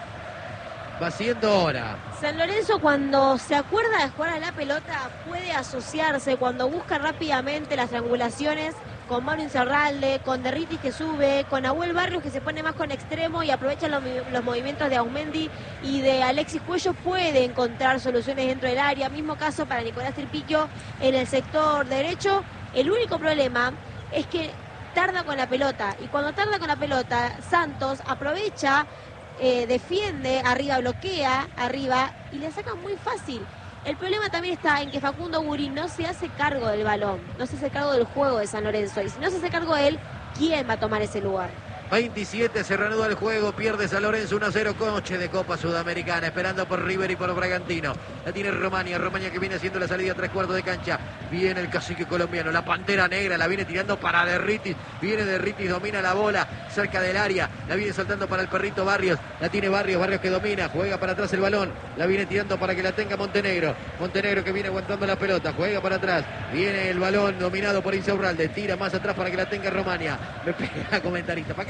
Va siendo hora. San Lorenzo, cuando se acuerda de jugar a la pelota, puede asociarse, cuando busca rápidamente las triangulaciones con Mario Insaurralde, con Derritis que sube, con Nahuel Barrios que se pone más con extremo y aprovecha los movimientos de Aumendi y de Alexis Cuello, puede encontrar soluciones dentro del área. Mismo caso para Nicolás Tripiquio en el sector derecho. El único problema es que tarda con la pelota, y cuando tarda con la pelota, Santos aprovecha, defiende arriba, bloquea arriba y le saca muy fácil. El problema también está en que Facundo Gulli no se hace cargo del balón, no se hace cargo del juego de San Lorenzo, y si no se hace cargo de él, ¿quién va a tomar ese lugar? 27, se reanuda el juego, pierde San Lorenzo 1-0, coche de Copa Sudamericana, esperando por River y por Bragantino. La tiene Romania que viene haciendo la salida a 3/4 de cancha. Viene el cacique colombiano, la Pantera Negra, la viene tirando para Derritis. Viene Derritis, domina la bola cerca del área, la viene soltando para el perrito Barrios. La tiene Barrios que domina, juega para atrás el balón, la viene tirando para que la tenga Montenegro. Montenegro que viene aguantando la pelota, juega para atrás. Viene el balón dominado por Insaurralde, tira más atrás para que la tenga Romania. Me pega comentarista, ¿para qué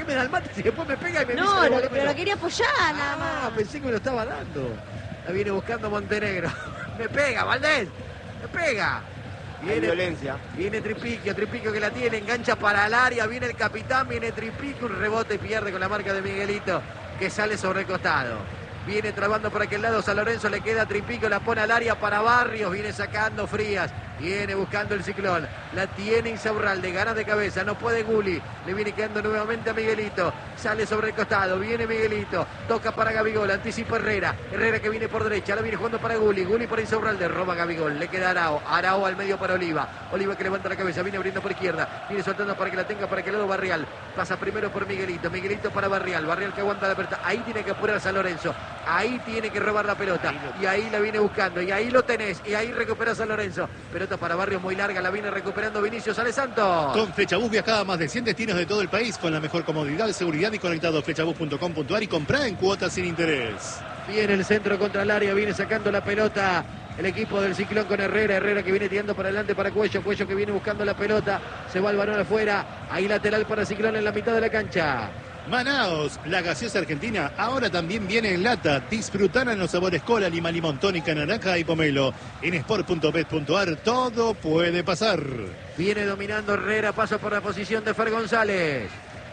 me da el mate si después me pega y me No, pisa, pero devolvémelo? lo quería apoyar nada más. Pensé que me lo estaba dando. La viene buscando Montenegro. Me pega, Valdés. Me pega. Hay violencia. Viene Tripiquio que la tiene, engancha para el área, viene el capitán, viene Tripiquio, un rebote y pierde con la marca de Miguelito, que sale sobre el costado. Viene trabando por aquel lado San Lorenzo, le queda Tripiquio, la pone al área para Barrios, viene sacando Frías, viene buscando el Ciclón, la tiene Insaurralde, ganas de cabeza, no puede Guli, le viene quedando nuevamente a Miguelito, sale sobre el costado, viene Miguelito, toca para Gabigol, anticipa Herrera que viene por derecha, la viene jugando para Guli para Insaurralde, roba Gabigol, le queda Arao al medio para Oliva que levanta la cabeza, viene abriendo por izquierda, viene soltando para que la tenga para que lado Barrial, pasa primero por Miguelito para Barrial que aguanta la pelota, ahí tiene que apurar San Lorenzo, ahí tiene que robar la pelota, y ahí la viene buscando, y ahí lo tenés, y ahí recupera San Lorenzo, pelota para Barrios muy larga, la viene recuperando Vinicius Santos. Con Flechabús viaja a más de 100 destinos de todo el país con la mejor comodidad, seguridad y conectado. Flechabús.com.ar y comprá en cuotas sin interés. Viene el centro contra el área, viene sacando la pelota el equipo del Ciclón con Herrera que viene tirando para adelante para Cuello que viene buscando la pelota, se va el balón afuera, ahí lateral para Ciclón en la mitad de la cancha. Manaos, la gaseosa argentina, ahora también viene en lata. Disfrutar en los sabores cola, lima, limón, tónica, naranja y pomelo. En sport.bet.ar todo puede pasar. Viene dominando Herrera, pasa por la posición de Fer González.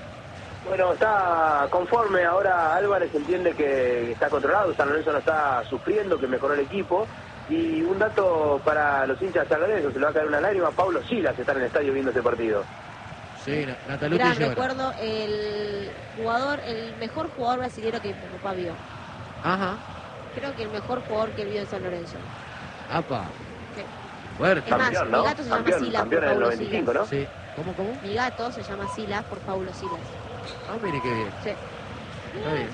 Bueno, está conforme, ahora Álvarez entiende que está controlado, San Lorenzo no está sufriendo, que mejoró el equipo. Y un dato para los hinchas de San Lorenzo, se le va a caer una lágrima, Paulo Silas está en el estadio viendo este partido. Sí, Natalucci Gran llora. recuerdo, el mejor jugador brasileño que mi papá vio. Ajá. Creo que el mejor jugador que vio en San Lorenzo. Apa. Sí. Fuerte. Es más, Campeón, ¿no? mi gato se llama Silas por Campeón en el Paulo 95, Silas. ¿no? Sí. ¿Cómo? Mi gato se llama Silas por Paulo Silas. Ah, mire qué bien. Sí. Está bien.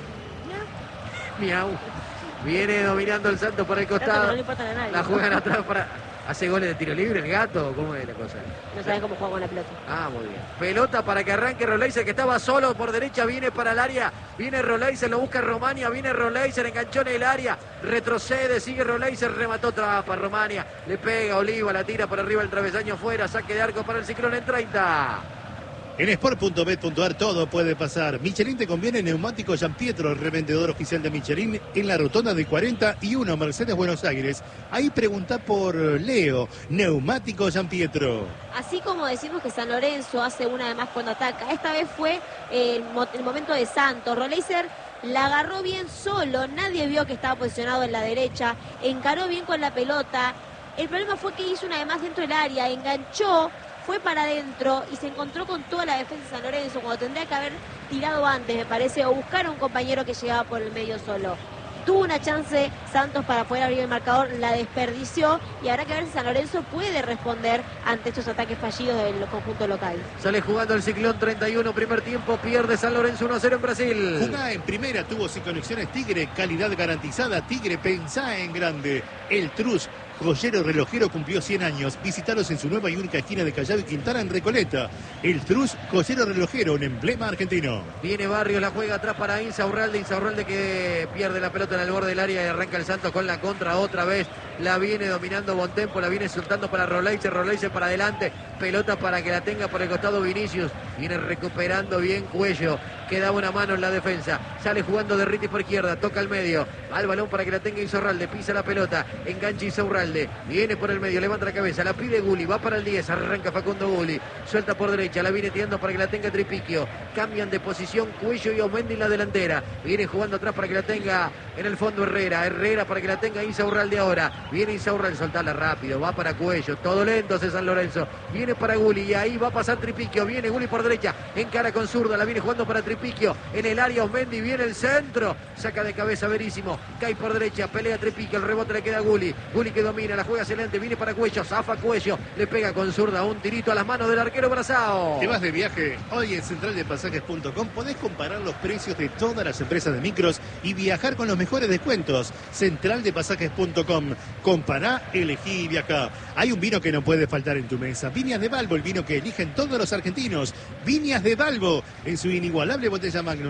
Miau. Viene dominando el Santos por el Gato que costado. no le importa a nadie. La juegan atrás para... ¿Hace goles de tiro libre el gato? ¿Cómo es la cosa? No sabes cómo juega con la pelota. Ah, muy bien. Pelota para que arranque Roleiser, que estaba solo por derecha, viene para el área. Viene Roleiser, lo busca Romania, viene Roleiser, enganchó en el área. Retrocede, sigue Roleiser, remató Trapa, Romania. Le pega Oliva, la tira por arriba el travesaño fuera. Saque de arco para el Ciclón en 30. En sport.bet.ar todo puede pasar. Michelin te conviene neumático Gianpietro, revendedor oficial de Michelin en la rotonda de 41 Mercedes Buenos Aires. Ahí pregunta por Leo, neumático Gianpietro. Así como decimos que San Lorenzo hace una de más cuando ataca, esta vez fue el momento de Santos. Roleiser la agarró bien solo, nadie vio que estaba posicionado en la derecha, encaró bien con la pelota. El problema fue que hizo una de más dentro del área, enganchó, fue para adentro y se encontró con toda la defensa de San Lorenzo cuando tendría que haber tirado antes, me parece, o buscar a un compañero que llegaba por el medio solo. Tuvo una chance Santos para poder abrir el marcador, la desperdició y habrá que ver si San Lorenzo puede responder ante estos ataques fallidos del conjunto local. Sale jugando el Ciclón 31, primer tiempo, pierde San Lorenzo 1-0 en Brasil. Jugá en primera, tuvo sin conexiones Tigre, calidad garantizada. Tigre, pensá en grande. El Trus, joyero relojero, cumplió 100 años. Visítalos en su nueva y única esquina de Callao y Quintana en Recoleta. El Trus, joyero relojero, un emblema argentino. Viene Barrios, la juega atrás para Insaurralde que pierde la pelota en el borde del área y arranca el Santos con la contra otra vez. La viene dominando Bontempo, la viene soltando para Roleiser para adelante. Pelota para que la tenga por el costado Vinicius. Viene recuperando bien Cuello, que da una mano en la defensa. Sale jugando de Ritti por izquierda, toca al medio. Al balón para que la tenga Insaurralde, pisa la pelota, engancha Insaurralde. Viene por el medio, levanta la cabeza, la pide Guli, va para el 10, arranca Facundo Guli. Suelta por derecha, la viene tirando para que la tenga Tripiquio. Cambian de posición Cuello y Osmendi en la delantera. Viene jugando atrás para que la tenga en el fondo Herrera para que la tenga Insaurralde ahora. Viene Insaurralde, soltarla rápido, va para Cuello, todo lento ese San Lorenzo. Viene para Guli y ahí va a pasar Tripiquio. Viene Guli por derecha, encara con zurda, la viene jugando para Tripiquio. En el área Osmendi, viene el centro, saca de cabeza Verísimo, cae por derecha, pelea Tripiquio, el rebote le queda a Guli. Guli que domina, la juega excelente, viene para Cuello, zafa Cuello, le pega con zurda, un tirito a las manos del arquero Brazao. ¿Te vas de viaje? Hoy en centraldepasajes.com podés comparar los precios de todas las empresas de micros y viajar con los mejores descuentos. Centraldepasajes.com. Compará, elegí y viajá. Hay un vino que no puede faltar en tu mesa. Viñas de Balbo, el vino que eligen todos los argentinos. Viñas de Balbo, en su inigualable botella Magnum.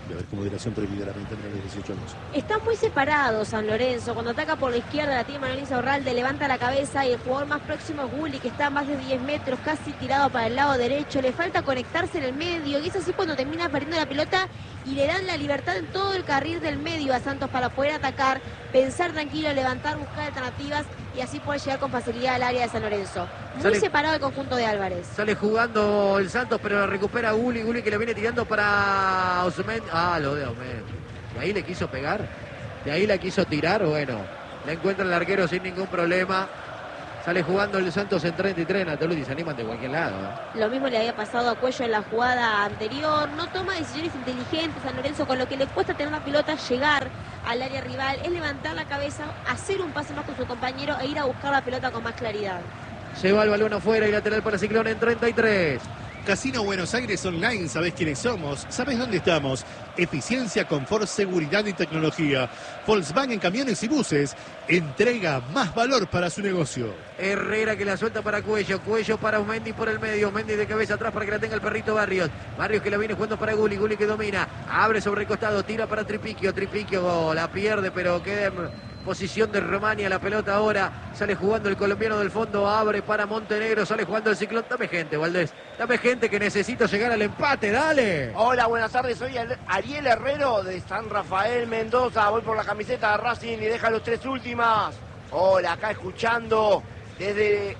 A ver, con moderación prohibida la venta menores de 18 años. Está muy separado San Lorenzo. Cuando ataca por la izquierda la tiene Manuel Insaurralde, levanta la cabeza y el jugador más próximo es Gulli, que está a más de 10 metros, casi tirado para el lado derecho. Le falta conectarse en el medio y es así cuando termina perdiendo la pelota y le dan la libertad en todo el carril del medio a Santos para poder atacar, pensar tranquilo, levantar, buscar alternativas y así poder llegar con facilidad al área de San Lorenzo. Muy separado el conjunto de Álvarez. Sale jugando el Santos, pero recupera Gulli. Gulli que le viene tirando para Osmendi. Lo de Osmendi. De ahí le quiso pegar. De ahí la quiso tirar. Bueno, la encuentra el arquero sin ningún problema. Sale jugando el Santos en 33. Natoludi se animan de cualquier lado. Lo mismo le había pasado a Cuello en la jugada anterior. No toma decisiones inteligentes San Lorenzo, con lo que le cuesta tener la pelota, llegar al área rival. Es levantar la cabeza, hacer un pase más con su compañero e ir a buscar la pelota con más claridad. Se va el balón afuera y lateral para Ciclón en 33. Casino Buenos Aires Online, ¿sabés quiénes somos? ¿Sabés dónde estamos? Eficiencia, confort, seguridad y tecnología. Volkswagen Camiones y Buses entrega más valor para su negocio. Herrera que la suelta para Cuello. Cuello para Osmendi por el medio. Osmendi de cabeza atrás para que la tenga el perrito Barrios. Barrios que la viene jugando para Gulli. Gulli que domina. Abre sobre el costado. Tira para Tripiquio. Tripiquio la pierde, pero queda en posición de Romania la pelota ahora. Sale jugando el colombiano del fondo. Abre para Montenegro. Sale jugando el Ciclón. Dame gente, Valdés. Dame gente que necesito llegar al empate. Dale. Hola, buenas tardes. Soy Ariel Herrero de San Rafael, Mendoza. Voy por la camiseta de Racing y deja los 3 últimas. Hola, acá escuchando desde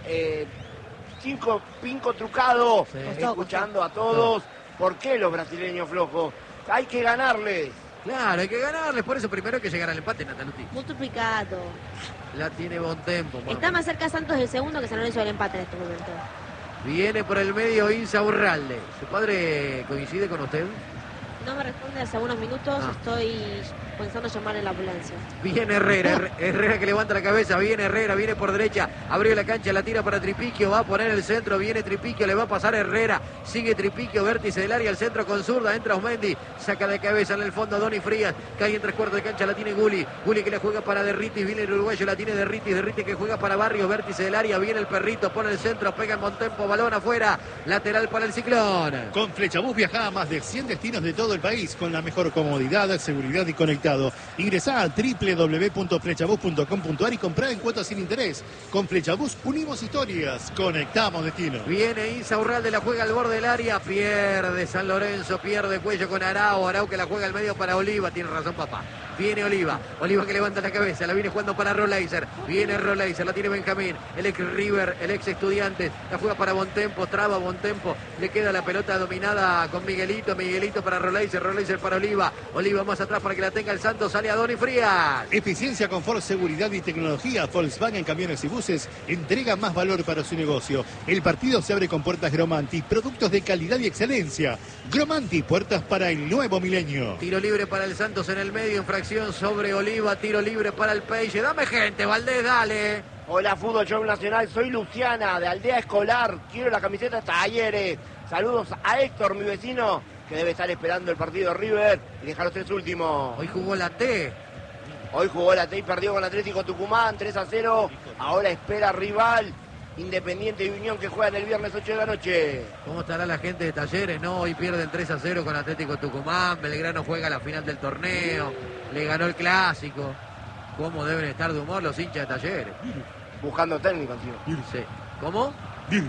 Pinco Trucado. Sí. Escuchando a todos. ¿Por qué los brasileños flojos? Hay que ganarles. Claro, hay que ganarles. Por eso primero hay que llegar al empate, Nataluti. Multiplicado. La tiene Bontempo. Está más cerca Santos del segundo que San Lorenzo del empate en este momento. Viene por el medio Insaurralde. ¿Su padre coincide con usted? No me responde hace unos minutos. Estoy pensando en llamar a la ambulancia. Viene Herrera. Herrera que levanta la cabeza. Viene Herrera. Viene por derecha. Abrió la cancha. La tira para Tripiquio. Va a poner el centro. Viene Tripiquio. Le va a pasar Herrera. Sigue Tripiquio. Vértice del área. El centro con zurda. Entra Osmendi. Saca de cabeza en el fondo Doni Frías. Cae en 3/4 de cancha. La tiene Gulli. Gulli que le juega para Derritis. Viene el uruguayo. La tiene Derritis. Derritis que juega para Barrios. Vértice del área. Viene el perrito. Pone el centro. Pega en Bontempo. Balón afuera. Lateral para el Ciclón. Con Flechabús viaja a más de 100 destinos de todo el país con la mejor comodidad, seguridad y conectado. Ingresá a www.flechabús.com.ar y comprá en cuotas sin interés. Con Flechabús unimos historias, conectamos destinos. Viene Insaurralde, la juega al borde del área. Pierde San Lorenzo, pierde Cuello con Arau. Arau que la juega al medio para Oliva. Tiene razón, papá. Viene Oliva. Oliva que levanta la cabeza. La viene jugando para Roleiser. Viene Roleiser. La tiene Benjamín. El ex River, el ex Estudiantes. La juega para Bontempo. Traba Bontempo. Le queda la pelota dominada con Miguelito. Miguelito para Roleiser. Roleiser para Oliva. Oliva más atrás para que la tenga el Santos. Sale a Doni Frías. Eficiencia, confort, seguridad y tecnología. Volkswagen Camiones y Buses entrega más valor para su negocio. El partido se abre con puertas Gromanti. Productos de calidad y excelencia. Gromanti, puertas para el nuevo milenio. Tiro libre para el Santos en el medio. Infracción sobre Oliva. Tiro libre para el Peixe. Dame gente, Valdés, dale. Hola, Fútbol Show Nacional. Soy Luciana de Aldea Escolar. Quiero la camiseta de Talleres. Saludos a Héctor, mi vecino, que debe estar esperando el partido River y deja los 3 últimos. Hoy jugó la T. Hoy jugó la T y perdió con Atlético Tucumán 3-0. Ahora espera rival Independiente y Unión que juegan el viernes 8 de la noche. ¿Cómo estará la gente de Talleres? No, hoy pierden 3-0 con Atlético Tucumán. Belgrano juega la final del torneo. Le ganó el clásico. ¿Cómo deben estar de humor los hinchas de Talleres? Buscando técnico encima. Sí. ¿Cómo? Bien.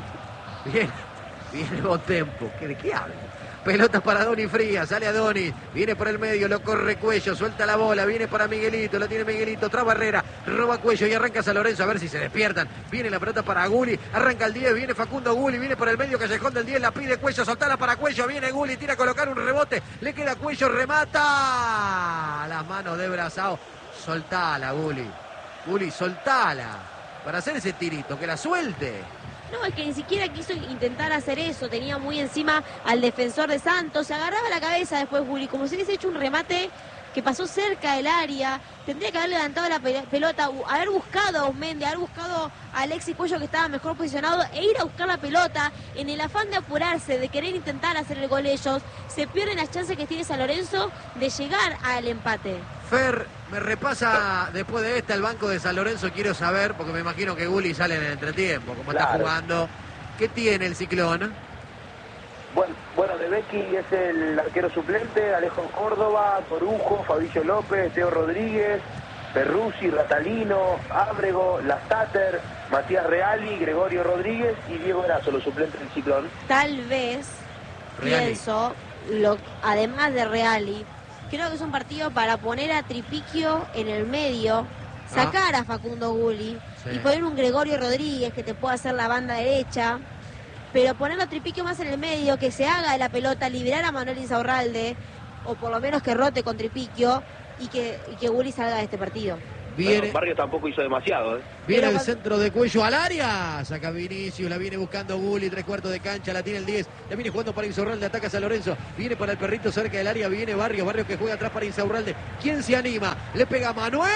Viene Bontempo. ¿De qué habla? Pelotas para Doni Frías, sale a Doni, viene por el medio, lo corre Cuello, suelta la bola, viene para Miguelito, la tiene Miguelito, traba Herrera, roba Cuello y arranca San Lorenzo a ver si se despiertan. Viene la pelota para Gulli, arranca el 10, viene Facundo Gulli, viene por el medio, callejón del 10, la pide Cuello, soltala para Cuello, viene Gulli, tira a colocar un rebote, le queda Cuello, remata. Las manos de Brazao, soltala Gulli, Gulli, soltala, para hacer ese tirito, que la suelte. No, es que ni siquiera quiso intentar hacer eso. Tenía muy encima al defensor de Santos. Se agarraba la cabeza después Gulli, como si hubiese hecho un remate que pasó cerca del área. Tendría que haber levantado la pelota, haber buscado a Osmendi, haber buscado a Alexis Cuello, que estaba mejor posicionado, e ir a buscar la pelota. En el afán de apurarse, de querer intentar hacer el gol ellos, se pierden las chances que tiene San Lorenzo de llegar al empate. Fer, me repasa después de esta el banco de San Lorenzo. Quiero saber, porque me imagino que Gulli sale en el entretiempo, como está jugando. ¿Qué tiene el Ciclón? Bueno, de Becky es el arquero suplente, Alejo Córdoba, Torujo, Fabricio López, Teo Rodríguez, Perruzzi, Ratalino, Ábrego, Lastater, Matías Reali, Gregorio Rodríguez y Diego Erazo, los suplentes del Ciclón. Tal vez, Reali. pienso, además de Reali, creo que es un partido para poner a Tripiquio en el medio, sacar a Facundo Gulli y poner un Gregorio Rodríguez que te pueda hacer la banda derecha, pero ponerlo a Tripiquio más en el medio, que se haga de la pelota, liberar a Manuel Insaurralde, o por lo menos que rote con Tripiquio y que Gulli salga de este partido. Viene, Bueno, Barrio tampoco hizo demasiado, ¿eh? viene Pero el centro de Cuello al área. Saca Vinicius, la viene buscando Gulli, 3/4 de cancha, la tiene el 10. La viene jugando para Insaurralde, ataca a San Lorenzo. Viene para el perrito cerca del área, viene Barrio que juega atrás para Insaurralde. ¿Quién se anima? Le pega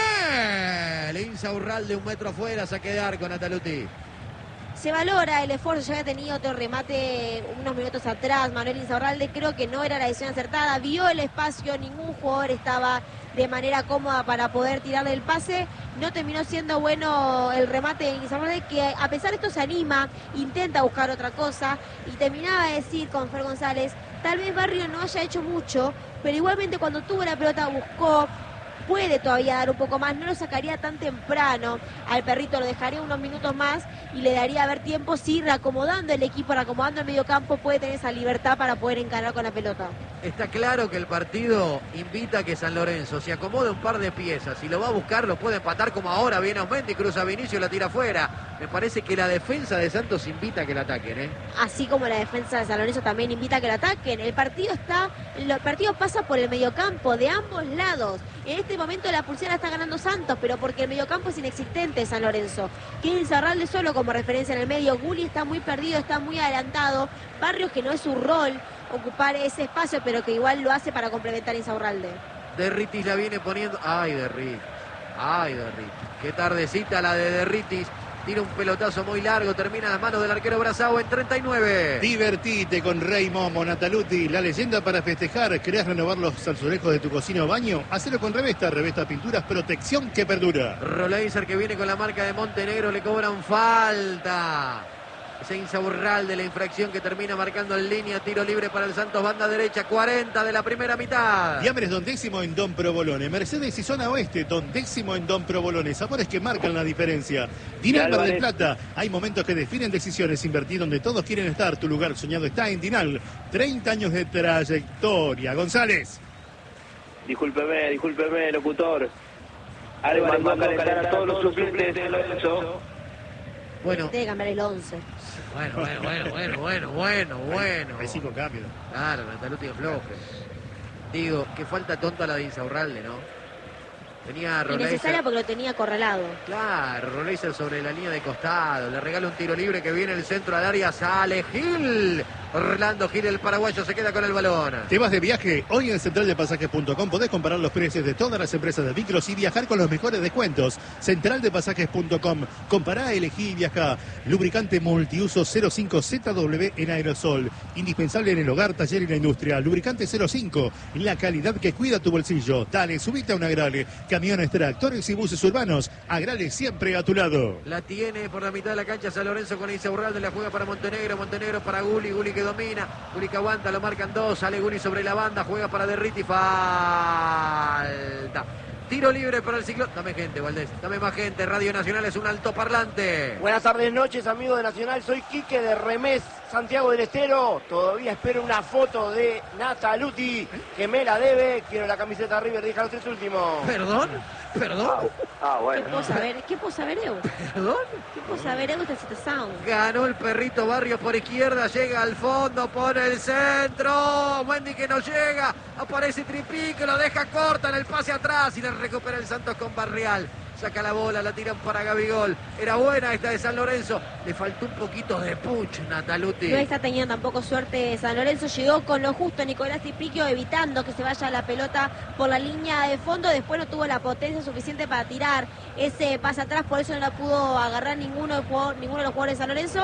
Manuel. Insaurralde 1 metro afuera, saque de arco, Nataluti. Se valora el esfuerzo, ya había tenido otro remate unos minutos atrás, Manuel Insaurralde, creo que no era la decisión acertada, vio el espacio, ningún jugador estaba de manera cómoda para poder tirarle el pase, no terminó siendo bueno el remate de Insaurralde, que a pesar de esto se anima, intenta buscar otra cosa, y terminaba de decir con Fer González, tal vez Barrio no haya hecho mucho, pero igualmente cuando tuvo la pelota buscó, puede todavía dar un poco más, no lo sacaría tan temprano, al perrito lo dejaría unos minutos más y le daría a ver tiempo, si reacomodando el equipo, reacomodando el medio campo, puede tener esa libertad para poder encarar con la pelota. Está claro que el partido invita a que San Lorenzo se acomode un par de piezas. Si lo va a buscar, lo puede empatar como ahora. Viene Aumenti, cruza a Vinicius, la tira afuera. Me parece que la defensa de Santos invita a que la ataquen, ¿eh? Así como la defensa de San Lorenzo también invita a que lo ataquen. El partido pasa por el mediocampo de ambos lados. En este momento la pulsera está ganando Santos, pero porque el mediocampo es inexistente de San Lorenzo. Tiene Insaurralde solo como referencia en el medio. Gulli está muy perdido, está muy adelantado. Barrios, que no es su rol ocupar ese espacio, pero que igual lo hace para complementar a Insaurralde. Derritis la viene poniendo. Ay, Derritis. Qué tardecita la de Derritis. Tira un pelotazo muy largo, termina en las manos del arquero Brazao en 39. Divertite con Rey Momo, Nataluti, la leyenda para festejar. ¿Querés renovar los azulejos de tu cocina o baño? Hacelo con Revesta Pinturas, protección que perdura. Roleiser, que viene con la marca de Montenegro, le cobran falta. Ese Insaurralde, la infracción que termina marcando en línea, tiro libre para el Santos, banda derecha, 40 de la primera mitad. Fiambres Don Décimo en Don Provolone, Mercedes y Zona Oeste, Don Décimo en Don Provolone, sabores que marcan la diferencia. Dinal Mar del Plata, hay momentos que definen decisiones, invertir donde todos quieren estar, tu lugar soñado está en Dinal, 30 años de trayectoria. González. Discúlpeme, locutor. Álvarez va a calentar a todos los suplentes de Lorenzo. Bueno. Tiene que cambiar el 11. Bueno. Hay 5 cambios. Claro, Nataluti afloje. Digo, qué falta tonta la de Insaurralde, ¿no? Tenía Innecesaria Roleiser. porque lo tenía acorralado. Claro, Roleiser sobre la línea de costado. Le regala un tiro libre que viene el centro al área. Sale Gil. Orlando Gil, el paraguayo, se queda con el balón. ¿Te vas de viaje? Hoy en centraldepasajes.com podés comparar los precios de todas las empresas de micros y viajar con los mejores descuentos. Centraldepasajes.com. Compará, elegí y viajá. Lubricante multiuso 05ZW en aerosol. Indispensable en el hogar, taller y la industria. Lubricante 05. La calidad que cuida tu bolsillo. Dale, subite a un Agrale. Camiones, tractores y buses urbanos. Agrale siempre a tu lado. La tiene por la mitad de la cancha San Lorenzo con Insaurralde, la juega para Montenegro para Gulli que domina, Gulli que aguanta, lo marcan 2, sale Gulli sobre la banda, juega para Derriti, falta. Tiro libre para el Ciclón. Dame gente, Valdés, dame más gente. Radio Nacional es un altoparlante. Buenas tardes, noches, amigos de Nacional. Soy Quique de Remés, Santiago del Estero. Todavía espero una foto de Nataluti, que me la debe. Quiero la camiseta River, deja los 3 últimos. ¿Perdón? Bueno. ¿Qué puedo saber, Eu? ¿Perdón? ¿Qué puedo saber, Eu, de esta situación? Ganó el perrito Barrios por izquierda, llega al fondo, pone el centro. Wendy que no llega, aparece Tripique, lo deja corta en el pase atrás y le recupera el Santos con Barrial. Saca la bola, la tiran para Gabigol. Era buena esta de San Lorenzo. Le faltó un poquito de puch, Nataluti. No está teniendo tampoco suerte San Lorenzo. Llegó con lo justo Nicolás Tripiquio, evitando que se vaya la pelota por la línea de fondo. Después no tuvo la potencia suficiente para tirar ese pase atrás. Por eso no la pudo agarrar ninguno de los jugadores de San Lorenzo.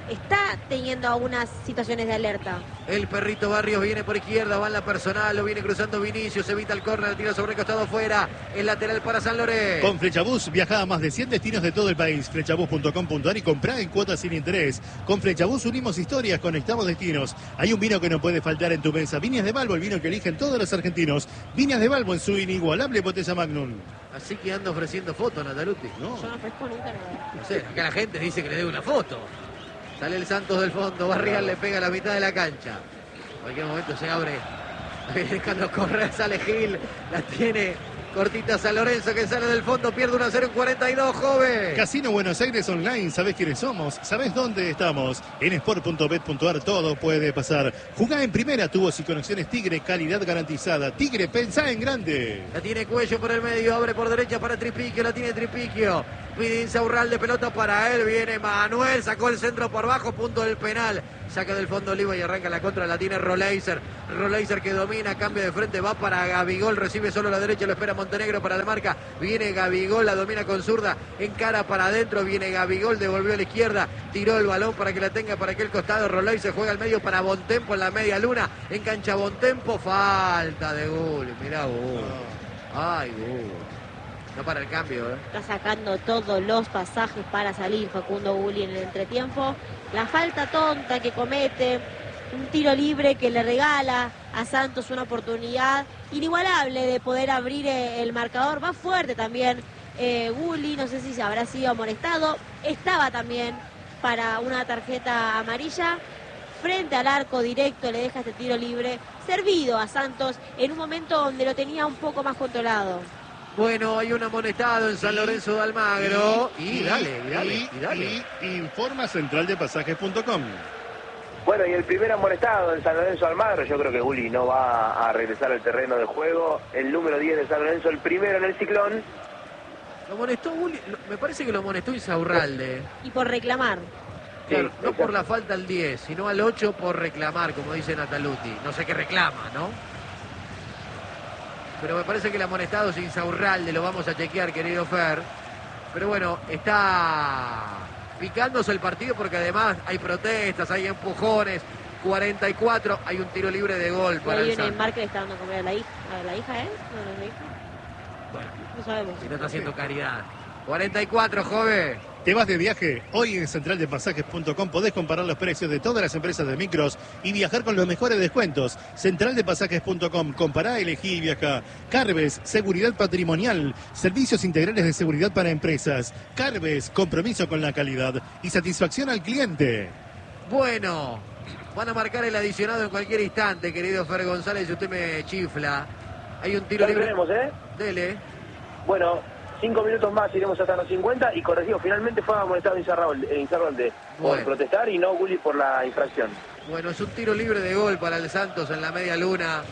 está teniendo algunas situaciones de alerta. El Perrito Barrios viene por izquierda, va en la personal, lo viene cruzando Vinicius, evita el córner, tira sobre el costado afuera, el lateral para San Lorenzo. Con Flechabús viaja a más de 100 destinos de todo el país. Flechabús.com.ar y comprá en cuotas sin interés. Con Flechabús unimos historias, conectamos destinos. Hay un vino que no puede faltar en tu mesa. Viñas de Balbo, el vino que eligen todos los argentinos. Viñas de Balbo en su inigualable botella Magnum. Así que anda ofreciendo fotos, Nataluti. Yo no ofrezco nunca nada. No sé, acá la gente dice que le dé una foto. Sale el Santos del fondo, Barrial le pega a la mitad de la cancha. En cualquier momento se abre. Cuando corre sale Gil, la tiene cortita San Lorenzo que sale del fondo, pierde 1-0 en 42, joven. Casino Buenos Aires Online, ¿sabés quiénes somos? ¿Sabés dónde estamos? En sport.bet.ar todo puede pasar. Jugá en primera, tubos y conexiones Tigre, calidad garantizada. Tigre, pensá en grande. La tiene Cuello por el medio, abre por derecha para Tripiquio, la tiene Tripiquio. Pide Insaurralde, pelota para él, viene Manuel, sacó el centro por bajo, punto del penal. Saca del fondo Oliva y arranca la contra, la tiene Roleiser. Roleiser que domina, cambio de frente, va para Gabigol, recibe solo la derecha, lo espera Montenegro para la marca. Viene Gabigol, la domina con zurda, encara para adentro, viene Gabigol, devolvió a la izquierda, tiró el balón para que la tenga para aquel costado. Roleiser juega al medio para Bontempo en la media luna, engancha Bontempo, falta de Gulli, mirá Gulli. Ay, Gulli. No para el cambio, ¿eh? Está sacando todos los pasajes para salir Facundo Gulli en el entretiempo. La falta tonta que comete, un tiro libre que le regala a Santos una oportunidad inigualable de poder abrir el marcador. Va fuerte también Gulli, no sé si se habrá sido amonestado. Estaba también para una tarjeta amarilla. Frente al arco directo le deja este tiro libre, servido a Santos en un momento donde lo tenía un poco más controlado. Bueno, hay un amonestado en San Lorenzo de Almagro. Y dale. Informa centraldepasajes.com. Bueno, y el primer amonestado en San Lorenzo Almagro, yo creo que Gulli no va a regresar al terreno de juego. El número 10 de San Lorenzo, el primero en el Ciclón. Lo amonestó Gulli, me parece que lo amonestó Insaurralde. Y por reclamar. Claro, Sí, no por la falta al 10, sino al 8 por reclamar, como dice Nataluti. No sé qué reclama, ¿no? Pero me parece que el amonestado es Insaurralde, lo vamos a chequear, querido Fer. Pero bueno, está picándose el partido porque además hay protestas, hay empujones. 44, hay un tiro libre de gol para Hay el un Santos. Neymar que le está dando a comer a la hija. ¿A la hija, No, no es la hija. Bueno, No sabemos. si no está haciendo caridad. 44, joven. ¿Te vas de viaje? Hoy en centraldepasajes.com podés comparar los precios de todas las empresas de micros y viajar con los mejores descuentos. Centraldepasajes.com, compará, elegí y viaja. Carves, seguridad patrimonial, servicios integrales de seguridad para empresas. Carves, compromiso con la calidad y satisfacción al cliente. Bueno, van a marcar el adicionado en cualquier instante, querido Fer González, si usted me chifla. Hay un tiro Ya lo libre. tenemos, ¿eh? Dele. Bueno, 5 minutos más, iremos hasta los 50 y corregido. Finalmente fue amonestado Insaurralde por Bueno. protestar y no Gulli por la infracción. Bueno, es un tiro libre de gol para el Santos en la media luna.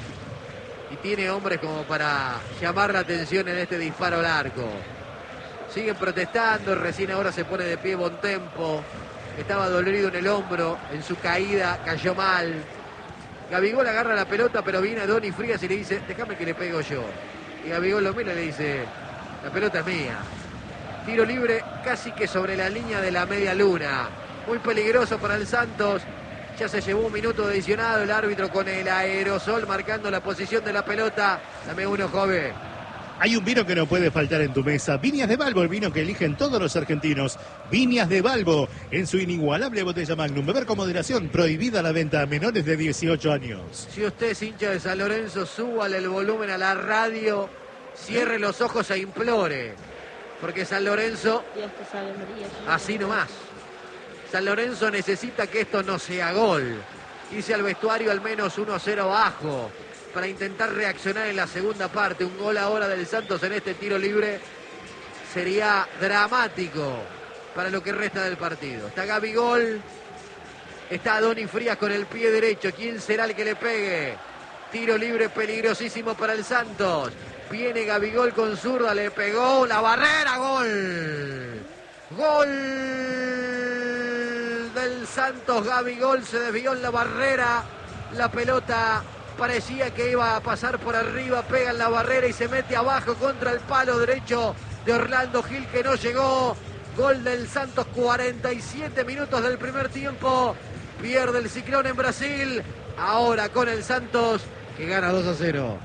Y tiene hombres como para llamar la atención en este disparo al arco. Siguen protestando, recién ahora se pone de pie Bontempo. Estaba dolorido en el hombro, en su caída, cayó mal. Gabigol agarra la pelota, pero viene a Donny Frías y le dice, déjame que le pego yo. Y Gabigol lo mira y le dice, la pelota es mía. Tiro libre casi que sobre la línea de la media luna. Muy peligroso para el Santos. Ya se llevó un minuto de adicionado el árbitro con el aerosol marcando la posición de la pelota. Dame uno, joven. Hay un vino que no puede faltar en tu mesa. Viñas de Balbo, el vino que eligen todos los argentinos. Viñas de Balbo, en su inigualable botella Magnum. Beber con moderación, prohibida la venta a menores de 18 años. Si usted es hincha de San Lorenzo, súbale el volumen a la radio, cierre los ojos e implore. Porque San Lorenzo, Dios te salve María. así nomás. San Lorenzo necesita que esto no sea gol. Irse al vestuario al menos 1-0 abajo para intentar reaccionar en la segunda parte. Un gol ahora del Santos en este tiro libre sería dramático para lo que resta del partido. Está Gabigol, está Donny Frías con el pie derecho. ¿Quién será el que le pegue? Tiro libre peligrosísimo para el Santos. Viene Gabigol con zurda, le pegó la barrera, gol. Gol del Santos, Gabigol se desvió en la barrera. La pelota parecía que iba a pasar por arriba, pega en la barrera y se mete abajo contra el palo derecho de Orlando Gil que no llegó. Gol del Santos, 47 minutos del primer tiempo. Pierde el Ciclón en Brasil. Ahora con el Santos, que gana 2-0.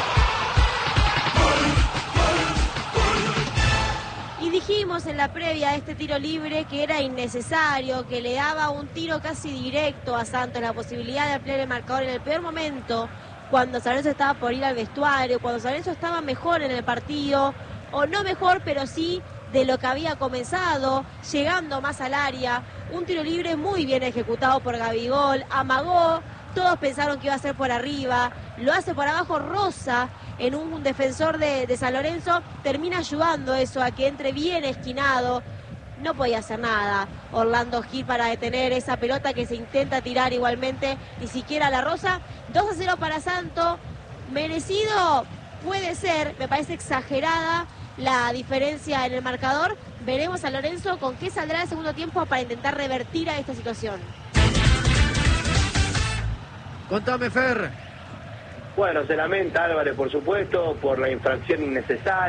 Y dijimos en la previa de este tiro libre que era innecesario, que le daba un tiro casi directo a Santos, la posibilidad de ampliar el marcador en el peor momento, cuando San Lorenzo estaba por ir al vestuario, cuando San Lorenzo estaba mejor en el partido, o no mejor, pero sí de lo que había comenzado, llegando más al área. Un tiro libre muy bien ejecutado por Gabigol, amagó, todos pensaron que iba a ser por arriba, lo hace por abajo Rosa, en un defensor de San Lorenzo, termina ayudando eso a que entre bien esquinado. No podía hacer nada Orlando Gil para detener esa pelota que se intenta tirar igualmente, ni siquiera la Rosa. 2-0 para Santos, merecido puede ser, me parece exagerada la diferencia en el marcador. Veremos a Lorenzo con qué saldrá el segundo tiempo para intentar revertir a esta situación. Contame, Fer. Bueno, se lamenta Álvarez, por supuesto, por la infracción innecesaria.